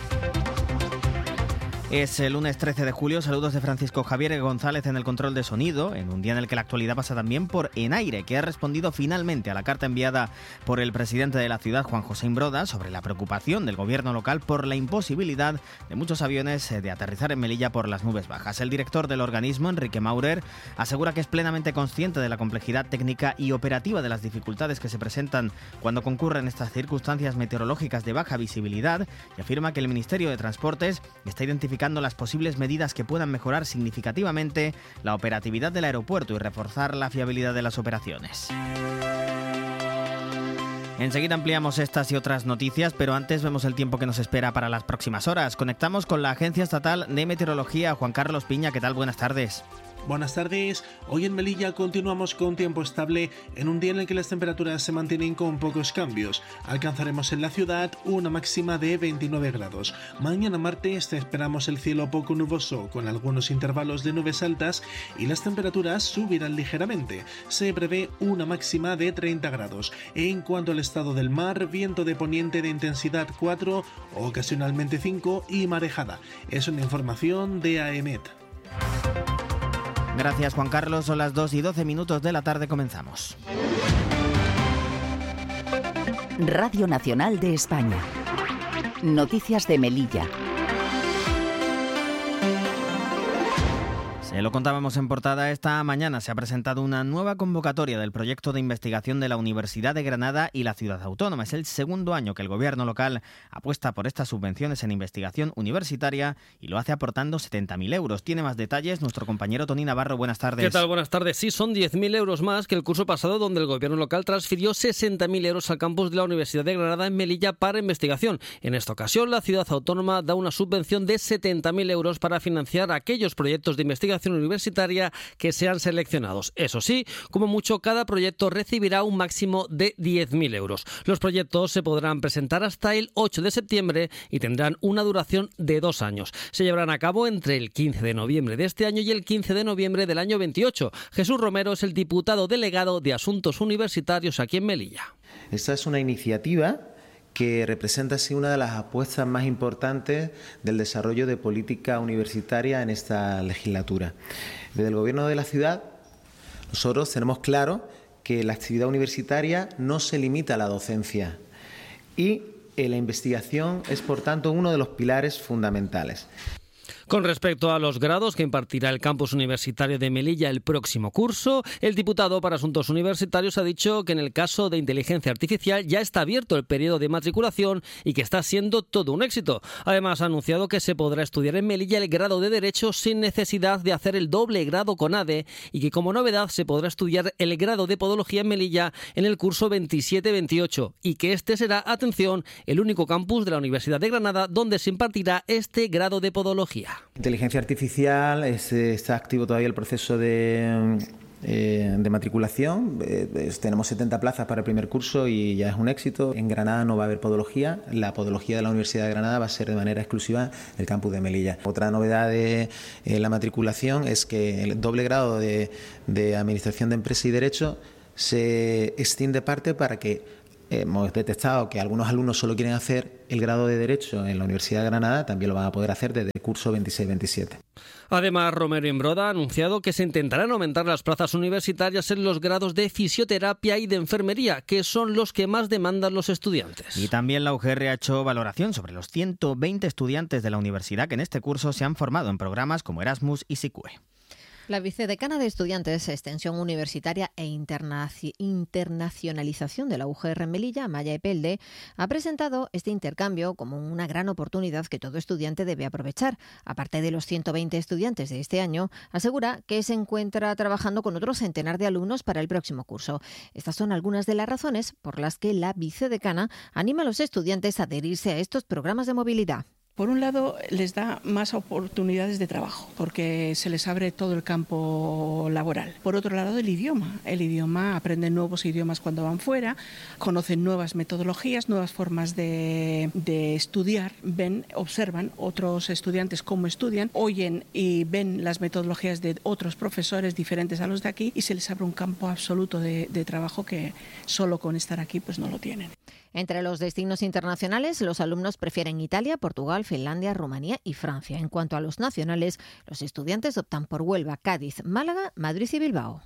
Es el lunes trece de julio. Saludos de Francisco Javier González en el control de sonido, en un día en el que la actualidad pasa también por Enaire, que ha respondido finalmente a la carta enviada por el presidente de la ciudad, Juan José Imbroda, sobre la preocupación del gobierno local por la imposibilidad de muchos aviones de aterrizar en Melilla por las nubes bajas. El director del organismo, Enrique Maurer, asegura que es plenamente consciente de la complejidad técnica y operativa de las dificultades que se presentan cuando concurren estas circunstancias meteorológicas de baja visibilidad y afirma que el Ministerio de Transportes está identificando las posibles medidas que puedan mejorar significativamente la operatividad del aeropuerto y reforzar la fiabilidad de las operaciones. Enseguida ampliamos estas y otras noticias, pero antes vemos el tiempo que nos espera para las próximas horas. Conectamos con la Agencia Estatal de Meteorología. Juan Carlos Piña, ¿qué tal? Buenas tardes. Buenas tardes. Hoy en Melilla continuamos con tiempo estable en un día en el que las temperaturas se mantienen con pocos cambios. Alcanzaremos en la ciudad una máxima de veintinueve grados. Mañana martes esperamos el cielo poco nuboso con algunos intervalos de nubes altas y las temperaturas subirán ligeramente. Se prevé una máxima de treinta grados. En cuanto al estado del mar, viento de poniente de intensidad cuatro, ocasionalmente cinco y marejada. Es una información de AEMET. Gracias, Juan Carlos. Son las dos y doce minutos de la tarde. Comenzamos. Radio Nacional de España. Noticias de Melilla. Se lo contábamos en portada. Esta mañana se ha presentado una nueva convocatoria del proyecto de investigación de la Universidad de Granada y la Ciudad Autónoma. Es el segundo año que el gobierno local apuesta por estas subvenciones en investigación universitaria y lo hace aportando setenta mil euros. Tiene más detalles nuestro compañero Tony Navarro. Buenas tardes. ¿Qué tal? Buenas tardes. Sí, son diez mil euros más que el curso pasado, donde el gobierno local transfirió sesenta mil euros al campus de la Universidad de Granada en Melilla para investigación. En esta ocasión, la Ciudad Autónoma da una subvención de setenta mil euros para financiar aquellos proyectos de investigación universitaria que sean seleccionados. Eso sí, como mucho, cada proyecto recibirá un máximo de diez mil euros. Los proyectos se podrán presentar hasta el ocho de septiembre y tendrán una duración de dos años. Se llevarán a cabo entre el quince de noviembre de este año y el quince de noviembre del año veintiocho. Jesús Romero es el diputado delegado de Asuntos Universitarios aquí en Melilla. Esta es una iniciativa que representa así una de las apuestas más importantes del desarrollo de política universitaria en esta legislatura. Desde el Gobierno de la ciudad, nosotros tenemos claro que la actividad universitaria no se limita a la docencia y la investigación es, por tanto, uno de los pilares fundamentales. Con respecto a los grados que impartirá el campus universitario de Melilla el próximo curso, el diputado para Asuntos Universitarios ha dicho que en el caso de inteligencia artificial ya está abierto el periodo de matriculación y que está siendo todo un éxito. Además, ha anunciado que se podrá estudiar en Melilla el grado de Derecho sin necesidad de hacer el doble grado con A D E y que como novedad se podrá estudiar el grado de Podología en Melilla en el curso veintisiete veintiocho y que este será, atención, el único campus de la Universidad de Granada donde se impartirá este grado de Podología. Inteligencia artificial, es, está activo todavía el proceso de, eh, de matriculación. Eh, es, tenemos setenta plazas para el primer curso y ya es un éxito. En Granada no va a haber podología. La podología de la Universidad de Granada va a ser de manera exclusiva el campus de Melilla. Otra novedad de eh, la matriculación es que el doble grado de, de Administración de Empresa y Derecho se extiende parte para que hemos detectado que algunos alumnos solo quieren hacer el grado de Derecho en la Universidad de Granada, también lo van a poder hacer desde el curso veintiséis veintisiete. Además, Romero Imbroda ha anunciado que se intentarán aumentar las plazas universitarias en los grados de fisioterapia y de enfermería, que son los que más demandan los estudiantes. Y también la U G R ha hecho valoración sobre los ciento veinte estudiantes de la universidad que en este curso se han formado en programas como Erasmus y SICUE. La vicedecana de Estudiantes, Extensión Universitaria e Internaci- Internacionalización de la U G R en Melilla, Maya Epelde, ha presentado este intercambio como una gran oportunidad que todo estudiante debe aprovechar. Aparte de los ciento veinte estudiantes de este año, asegura que se encuentra trabajando con otro centenar de alumnos para el próximo curso. Estas son algunas de las razones por las que la vicedecana anima a los estudiantes a adherirse a estos programas de movilidad. Por un lado, les da más oportunidades de trabajo, porque se les abre todo el campo laboral. Por otro lado, el idioma. El idioma, aprenden nuevos idiomas cuando van fuera, conocen nuevas metodologías, nuevas formas de, de estudiar, ven, observan otros estudiantes cómo estudian, oyen y ven las metodologías de otros profesores diferentes a los de aquí y se les abre un campo absoluto de, de trabajo que solo con estar aquí pues no lo tienen. Entre los destinos internacionales, los alumnos prefieren Italia, Portugal, Finlandia, Rumanía y Francia. En cuanto a los nacionales, los estudiantes optan por Huelva, Cádiz, Málaga, Madrid y Bilbao.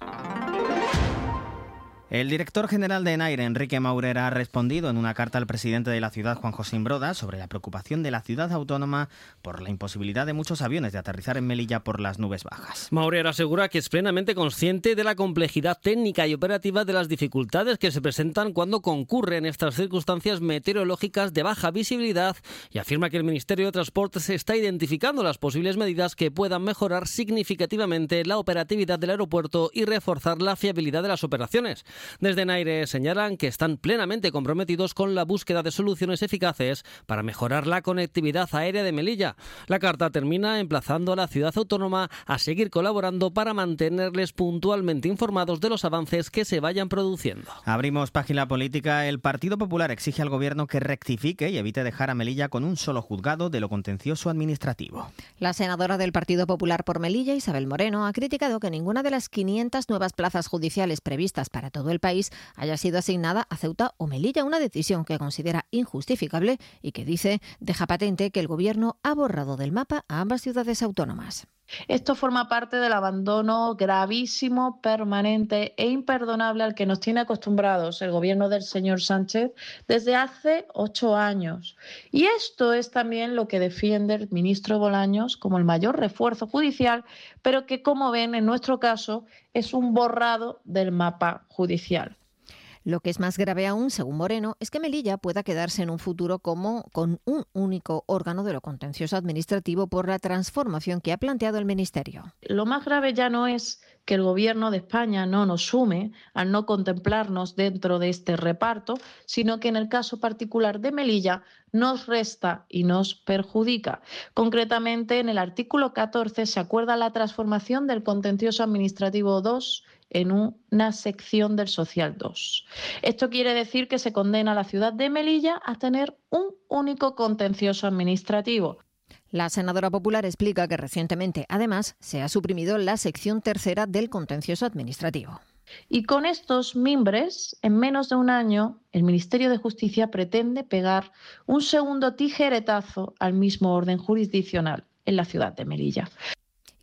El director general de ENAIRE, Enrique Maurera, ha respondido en una carta al presidente de la ciudad, Juan José Imbroda, sobre la preocupación de la ciudad autónoma por la imposibilidad de muchos aviones de aterrizar en Melilla por las nubes bajas. Maurera asegura que es plenamente consciente de la complejidad técnica y operativa de las dificultades que se presentan cuando concurren estas circunstancias meteorológicas de baja visibilidad y afirma que el Ministerio de Transportes está identificando las posibles medidas que puedan mejorar significativamente la operatividad del aeropuerto y reforzar la fiabilidad de las operaciones. Desde ENAIRE señalan que están plenamente comprometidos con la búsqueda de soluciones eficaces para mejorar la conectividad aérea de Melilla. La carta termina emplazando a la ciudad autónoma a seguir colaborando para mantenerles puntualmente informados de los avances que se vayan produciendo. Abrimos página política. El Partido Popular exige al Gobierno que rectifique y evite dejar a Melilla con un solo juzgado de lo contencioso administrativo. La senadora del Partido Popular por Melilla, Isabel Moreno, ha criticado que ninguna de las quinientas nuevas plazas judiciales previstas para todo el país haya sido asignada a Ceuta o Melilla, una decisión que considera injustificable y que dice deja patente que el Gobierno ha borrado del mapa a ambas ciudades autónomas. Esto forma parte del abandono gravísimo, permanente e imperdonable al que nos tiene acostumbrados el gobierno del señor Sánchez desde hace ocho años. Y esto es también lo que defiende el ministro Bolaños como el mayor refuerzo judicial, pero que, como ven, en nuestro caso, es un borrado del mapa judicial. Lo que es más grave aún, según Moreno, es que Melilla pueda quedarse en un futuro como con un único órgano de lo contencioso administrativo por la transformación que ha planteado el Ministerio. Lo más grave ya no es que el Gobierno de España no nos sume al no contemplarnos dentro de este reparto, sino que en el caso particular de Melilla nos resta y nos perjudica. Concretamente, en el artículo catorce se acuerda la transformación del contencioso administrativo dos en una sección del social dos. Esto quiere decir que se condena a la ciudad de Melilla a tener un único contencioso administrativo. La senadora popular explica que recientemente, además, se ha suprimido la sección tercera del contencioso administrativo. Y con estos mimbres, en menos de un año, el Ministerio de Justicia pretende pegar un segundo tijeretazo al mismo orden jurisdiccional en la ciudad de Melilla.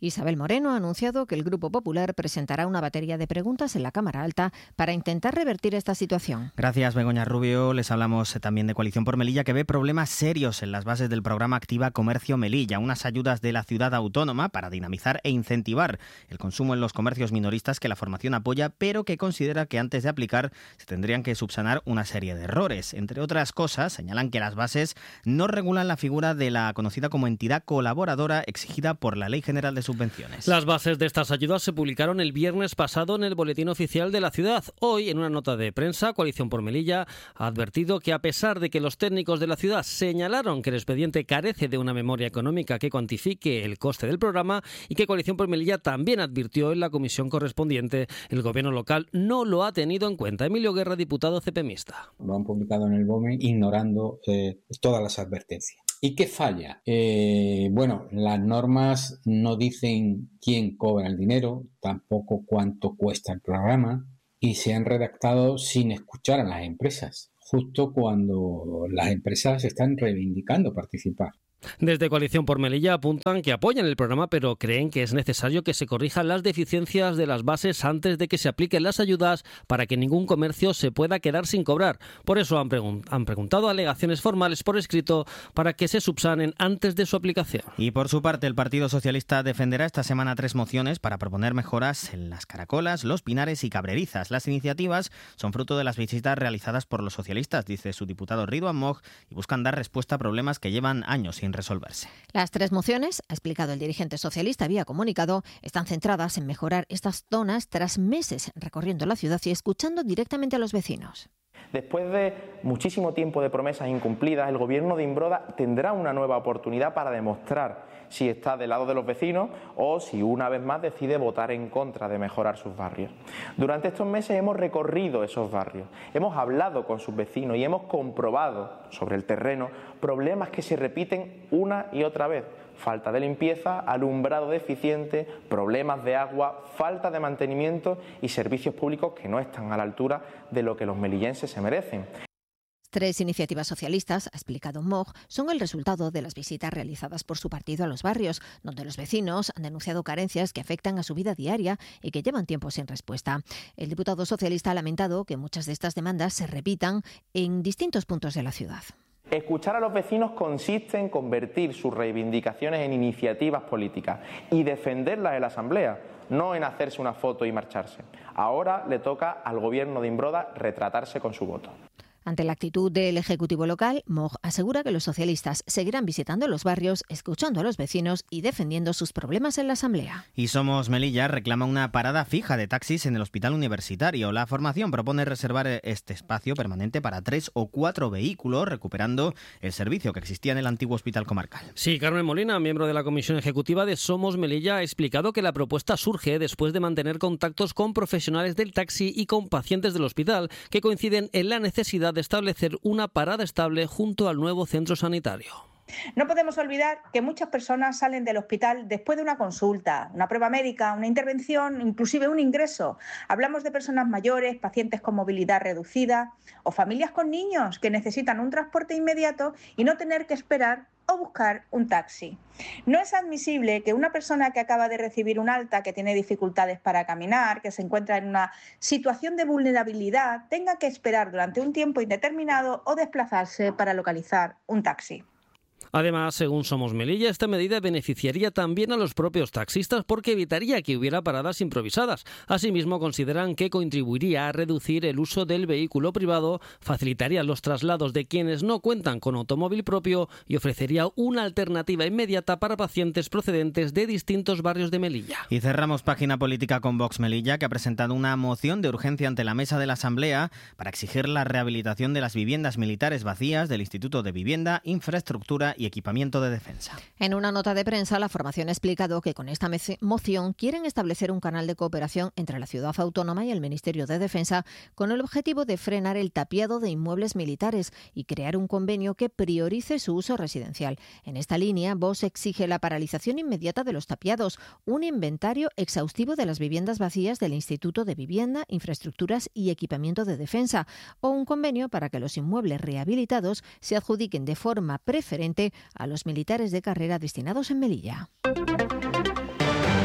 Isabel Moreno ha anunciado que el Grupo Popular presentará una batería de preguntas en la Cámara Alta para intentar revertir esta situación. Gracias, Begoña Rubio. Les hablamos también de Coalición por Melilla, que ve problemas serios en las bases del programa Activa Comercio Melilla, unas ayudas de la ciudad autónoma para dinamizar e incentivar el consumo en los comercios minoristas que la formación apoya, pero que considera que antes de aplicar se tendrían que subsanar una serie de errores. Entre otras cosas, señalan que las bases no regulan la figura de la conocida como entidad colaboradora exigida por la Ley General de Subvenciones. Las bases de estas ayudas se publicaron el viernes pasado en el Boletín Oficial de la ciudad. Hoy, en una nota de prensa, Coalición por Melilla ha advertido que a pesar de que los técnicos de la ciudad señalaron que el expediente carece de una memoria económica que cuantifique el coste del programa y que Coalición por Melilla también advirtió en la comisión correspondiente, el gobierno local no lo ha tenido en cuenta. Emilio Guerra, diputado cepemista. Lo han publicado en el BOME ignorando eh, todas las advertencias. ¿Y qué falla? Eh, bueno, las normas no dicen quién cobra el dinero, tampoco cuánto cuesta el programa, y se han redactado sin escuchar a las empresas, justo cuando las empresas están reivindicando participar. Desde Coalición por Melilla apuntan que apoyan el programa, pero creen que es necesario que se corrijan las deficiencias de las bases antes de que se apliquen las ayudas para que ningún comercio se pueda quedar sin cobrar. Por eso han, pregun- han preguntado alegaciones formales por escrito para que se subsanen antes de su aplicación. Y por su parte, el Partido Socialista defenderá esta semana tres mociones para proponer mejoras en las Caracolas, Los Pinares y Cabrerizas. Las iniciativas son fruto de las visitas realizadas por los socialistas, dice su diputado Ridwan Moch, y buscan dar respuesta a problemas que llevan años sin resolverse. Las tres mociones, ha explicado el dirigente socialista vía comunicado, están centradas en mejorar estas zonas tras meses recorriendo la ciudad y escuchando directamente a los vecinos. Después de muchísimo tiempo de promesas incumplidas, el gobierno de Imbroda tendrá una nueva oportunidad para demostrar si está del lado de los vecinos o si una vez más decide votar en contra de mejorar sus barrios. Durante estos meses hemos recorrido esos barrios, hemos hablado con sus vecinos y hemos comprobado sobre el terreno problemas que se repiten una y otra vez. Falta de limpieza, alumbrado deficiente, problemas de agua, falta de mantenimiento y servicios públicos que no están a la altura de lo que los melillenses se merecen. Tres iniciativas socialistas, ha explicado Moch, son el resultado de las visitas realizadas por su partido a los barrios, donde los vecinos han denunciado carencias que afectan a su vida diaria y que llevan tiempo sin respuesta. El diputado socialista ha lamentado que muchas de estas demandas se repitan en distintos puntos de la ciudad. Escuchar a los vecinos consiste en convertir sus reivindicaciones en iniciativas políticas y defenderlas en la Asamblea, no en hacerse una foto y marcharse. Ahora le toca al gobierno de Imbroda retratarse con su voto. Ante la actitud del Ejecutivo local, Moch asegura que los socialistas seguirán visitando los barrios, escuchando a los vecinos y defendiendo sus problemas en la Asamblea. Y Somos Melilla reclama una parada fija de taxis en el Hospital Universitario. La formación propone reservar este espacio permanente para tres o cuatro vehículos, recuperando el servicio que existía en el antiguo hospital comarcal. Sí, Carmen Molina, miembro de la Comisión Ejecutiva de Somos Melilla, ha explicado que la propuesta surge después de mantener contactos con profesionales del taxi y con pacientes del hospital que coinciden en la necesidad de establecer una parada estable junto al nuevo centro sanitario. No podemos olvidar que muchas personas salen del hospital después de una consulta, una prueba médica, una intervención, inclusive un ingreso. Hablamos de personas mayores, pacientes con movilidad reducida o familias con niños que necesitan un transporte inmediato y no tener que esperar o buscar un taxi. No es admisible que una persona que acaba de recibir un alta, que tiene dificultades para caminar, que se encuentra en una situación de vulnerabilidad, tenga que esperar durante un tiempo indeterminado o desplazarse para localizar un taxi. Además, según Somos Melilla, esta medida beneficiaría también a los propios taxistas porque evitaría que hubiera paradas improvisadas. Asimismo, consideran que contribuiría a reducir el uso del vehículo privado, facilitaría los traslados de quienes no cuentan con automóvil propio y ofrecería una alternativa inmediata para pacientes procedentes de distintos barrios de Melilla. Y cerramos página política con Vox Melilla, que ha presentado una moción de urgencia ante la mesa de la Asamblea para exigir la rehabilitación de las viviendas militares vacías del Instituto de Vivienda, Infraestructura y Equipamiento de Defensa. En una nota de prensa, la formación ha explicado que con esta moción quieren establecer un canal de cooperación entre la ciudad autónoma y el Ministerio de Defensa con el objetivo de frenar el tapiado de inmuebles militares y crear un convenio que priorice su uso residencial. En esta línea, Vox exige la paralización inmediata de los tapiados, un inventario exhaustivo de las viviendas vacías del Instituto de Vivienda, Infraestructuras y Equipamiento de Defensa o un convenio para que los inmuebles rehabilitados se adjudiquen de forma preferente a los militares de carrera destinados en Melilla.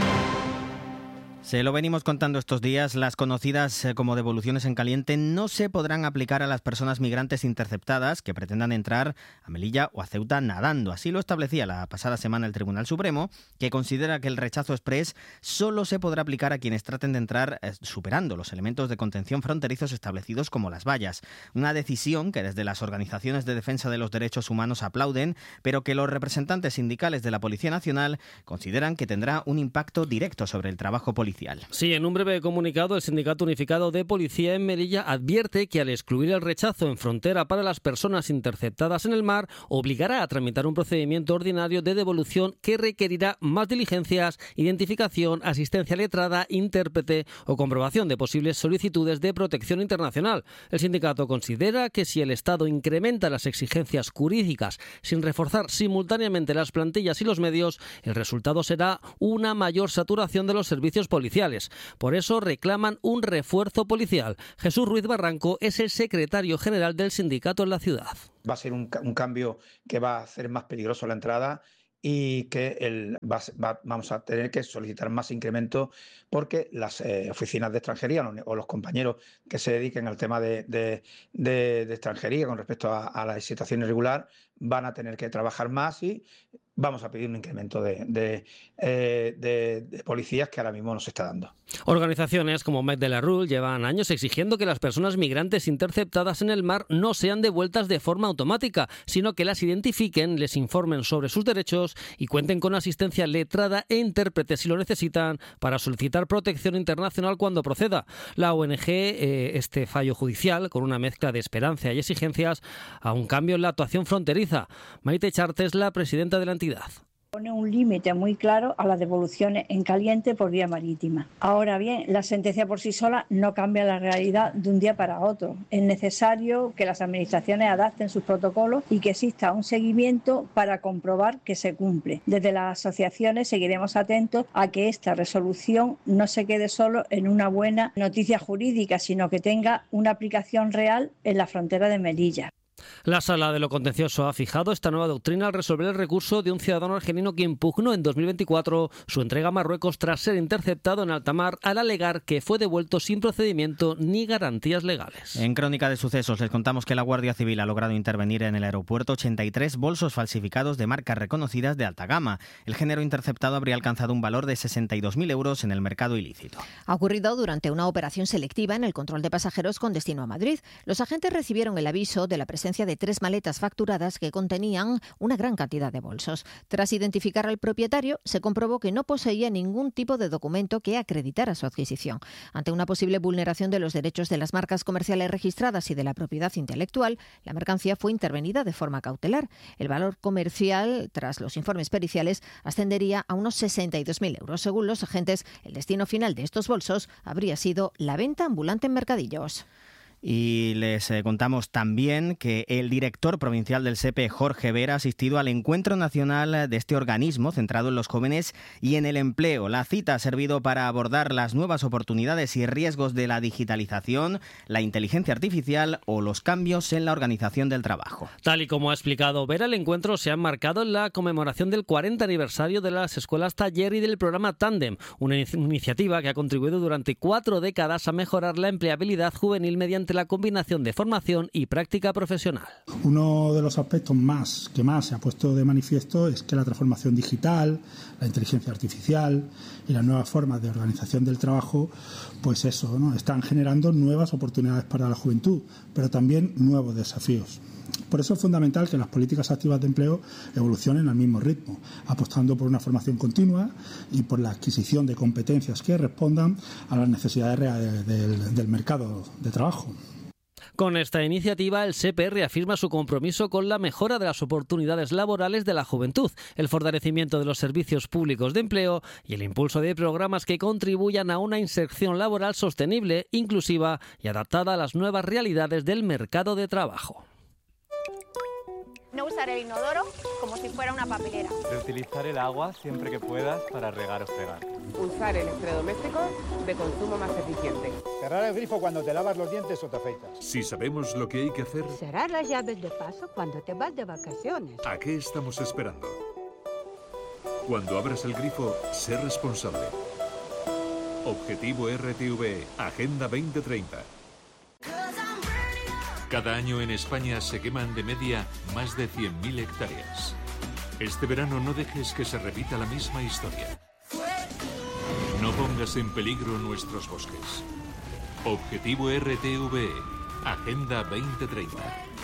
Se lo venimos contando estos días, las conocidas como devoluciones en caliente no se podrán aplicar a las personas migrantes interceptadas que pretendan entrar a Melilla o a Ceuta nadando. Así lo establecía la pasada semana el Tribunal Supremo, que considera que el rechazo exprés solo se podrá aplicar a quienes traten de entrar eh, superando los elementos de contención fronterizos establecidos como las vallas. Una decisión que desde las organizaciones de defensa de los derechos humanos aplauden, pero que los representantes sindicales de la Policía Nacional consideran que tendrá un impacto directo sobre el trabajo policial. Sí, en un breve comunicado, el Sindicato Unificado de Policía en Melilla advierte que al excluir el rechazo en frontera para las personas interceptadas en el mar, obligará a tramitar un procedimiento ordinario de devolución que requerirá más diligencias, identificación, asistencia letrada, intérprete o comprobación de posibles solicitudes de protección internacional. El sindicato considera que si el Estado incrementa las exigencias jurídicas sin reforzar simultáneamente las plantillas y los medios, el resultado será una mayor saturación de los servicios policiales. policiales. Por eso reclaman un refuerzo policial. Jesús Ruiz Barranco es el secretario general del sindicato en la ciudad. Va a ser un, un cambio que va a hacer más peligroso la entrada y que el, va, va, vamos a tener que solicitar más incremento porque las eh, oficinas de extranjería o los compañeros que se dediquen al tema de, de, de, de extranjería con respecto a, a la situación irregular van a tener que trabajar más y vamos a pedir un incremento de, de, eh, de, de policías que ahora mismo no se está dando. Organizaciones como Met de la Rue llevan años exigiendo que las personas migrantes interceptadas en el mar no sean devueltas de forma automática, sino que las identifiquen, les informen sobre sus derechos y cuenten con asistencia letrada e intérprete si lo necesitan para solicitar protección internacional cuando proceda. La O N G, eh, este fallo judicial, con una mezcla de esperanza y exigencias a un cambio en la actuación fronteriza. Maite Charte es la presidenta de la entidad. Pone un límite muy claro a las devoluciones en caliente por vía marítima. Ahora bien, la sentencia por sí sola no cambia la realidad de un día para otro. Es necesario que las administraciones adapten sus protocolos y que exista un seguimiento para comprobar que se cumple. Desde las asociaciones seguiremos atentos a que esta resolución no se quede solo en una buena noticia jurídica, sino que tenga una aplicación real en la frontera de Melilla. La Sala de lo Contencioso ha fijado esta nueva doctrina al resolver el recurso de un ciudadano argelino que impugnó en dos mil veinticuatro su entrega a Marruecos tras ser interceptado en alta mar al alegar que fue devuelto sin procedimiento ni garantías legales. En Crónica de Sucesos les contamos que la Guardia Civil ha logrado intervenir en el aeropuerto ochenta y tres bolsos falsificados de marcas reconocidas de alta gama. El género interceptado habría alcanzado un valor de sesenta y dos mil euros en el mercado ilícito. Ha ocurrido durante una operación selectiva en el control de pasajeros con destino a Madrid. Los agentes recibieron el aviso de la presencia de tres maletas facturadas que contenían una gran cantidad de bolsos. Tras identificar al propietario, se comprobó que no poseía ningún tipo de documento que acreditara su adquisición. Ante una posible vulneración de los derechos de las marcas comerciales registradas y de la propiedad intelectual, la mercancía fue intervenida de forma cautelar. El valor comercial, tras los informes periciales, ascendería a unos sesenta y dos mil euros. Según los agentes, el destino final de estos bolsos habría sido la venta ambulante en mercadillos. Y les eh, contamos también que el director provincial del S E P E, Jorge Vera, ha asistido al encuentro nacional de este organismo centrado en los jóvenes y en el empleo. La cita ha servido para abordar las nuevas oportunidades y riesgos de la digitalización, la inteligencia artificial o los cambios en la organización del trabajo. Tal y como ha explicado Vera, el encuentro se ha enmarcado en la conmemoración del cuarenta aniversario de las escuelas Taller y del programa Tandem, una iniciativa que ha contribuido durante cuatro décadas a mejorar la empleabilidad juvenil mediante la combinación de formación y práctica profesional. Uno de los aspectos más que más se ha puesto de manifiesto es que la transformación digital, la inteligencia artificial y las nuevas formas de organización del trabajo, pues eso, ¿no?, están generando nuevas oportunidades para la juventud, pero también nuevos desafíos. Por eso es fundamental que las políticas activas de empleo evolucionen al mismo ritmo, apostando por una formación continua y por la adquisición de competencias que respondan a las necesidades reales del, del mercado de trabajo. Con esta iniciativa, el S E P E reafirma su compromiso con la mejora de las oportunidades laborales de la juventud, el fortalecimiento de los servicios públicos de empleo y el impulso de programas que contribuyan a una inserción laboral sostenible, inclusiva y adaptada a las nuevas realidades del mercado de trabajo. No usar el inodoro como si fuera una papelera. Reutilizar el agua siempre que puedas para regar o fregar. Usar electrodomésticos de consumo más eficiente. Cerrar el grifo cuando te lavas los dientes o te afeitas. Si sabemos lo que hay que hacer... Cerrar las llaves de paso cuando te vas de vacaciones. ¿A qué estamos esperando? Cuando abras el grifo, sé responsable. Objetivo R T V, Agenda veinte treinta. Cada año en España se queman de media más de cien mil hectáreas. Este verano no dejes que se repita la misma historia. No pongas en peligro nuestros bosques. Objetivo R T V, Agenda veinte treinta.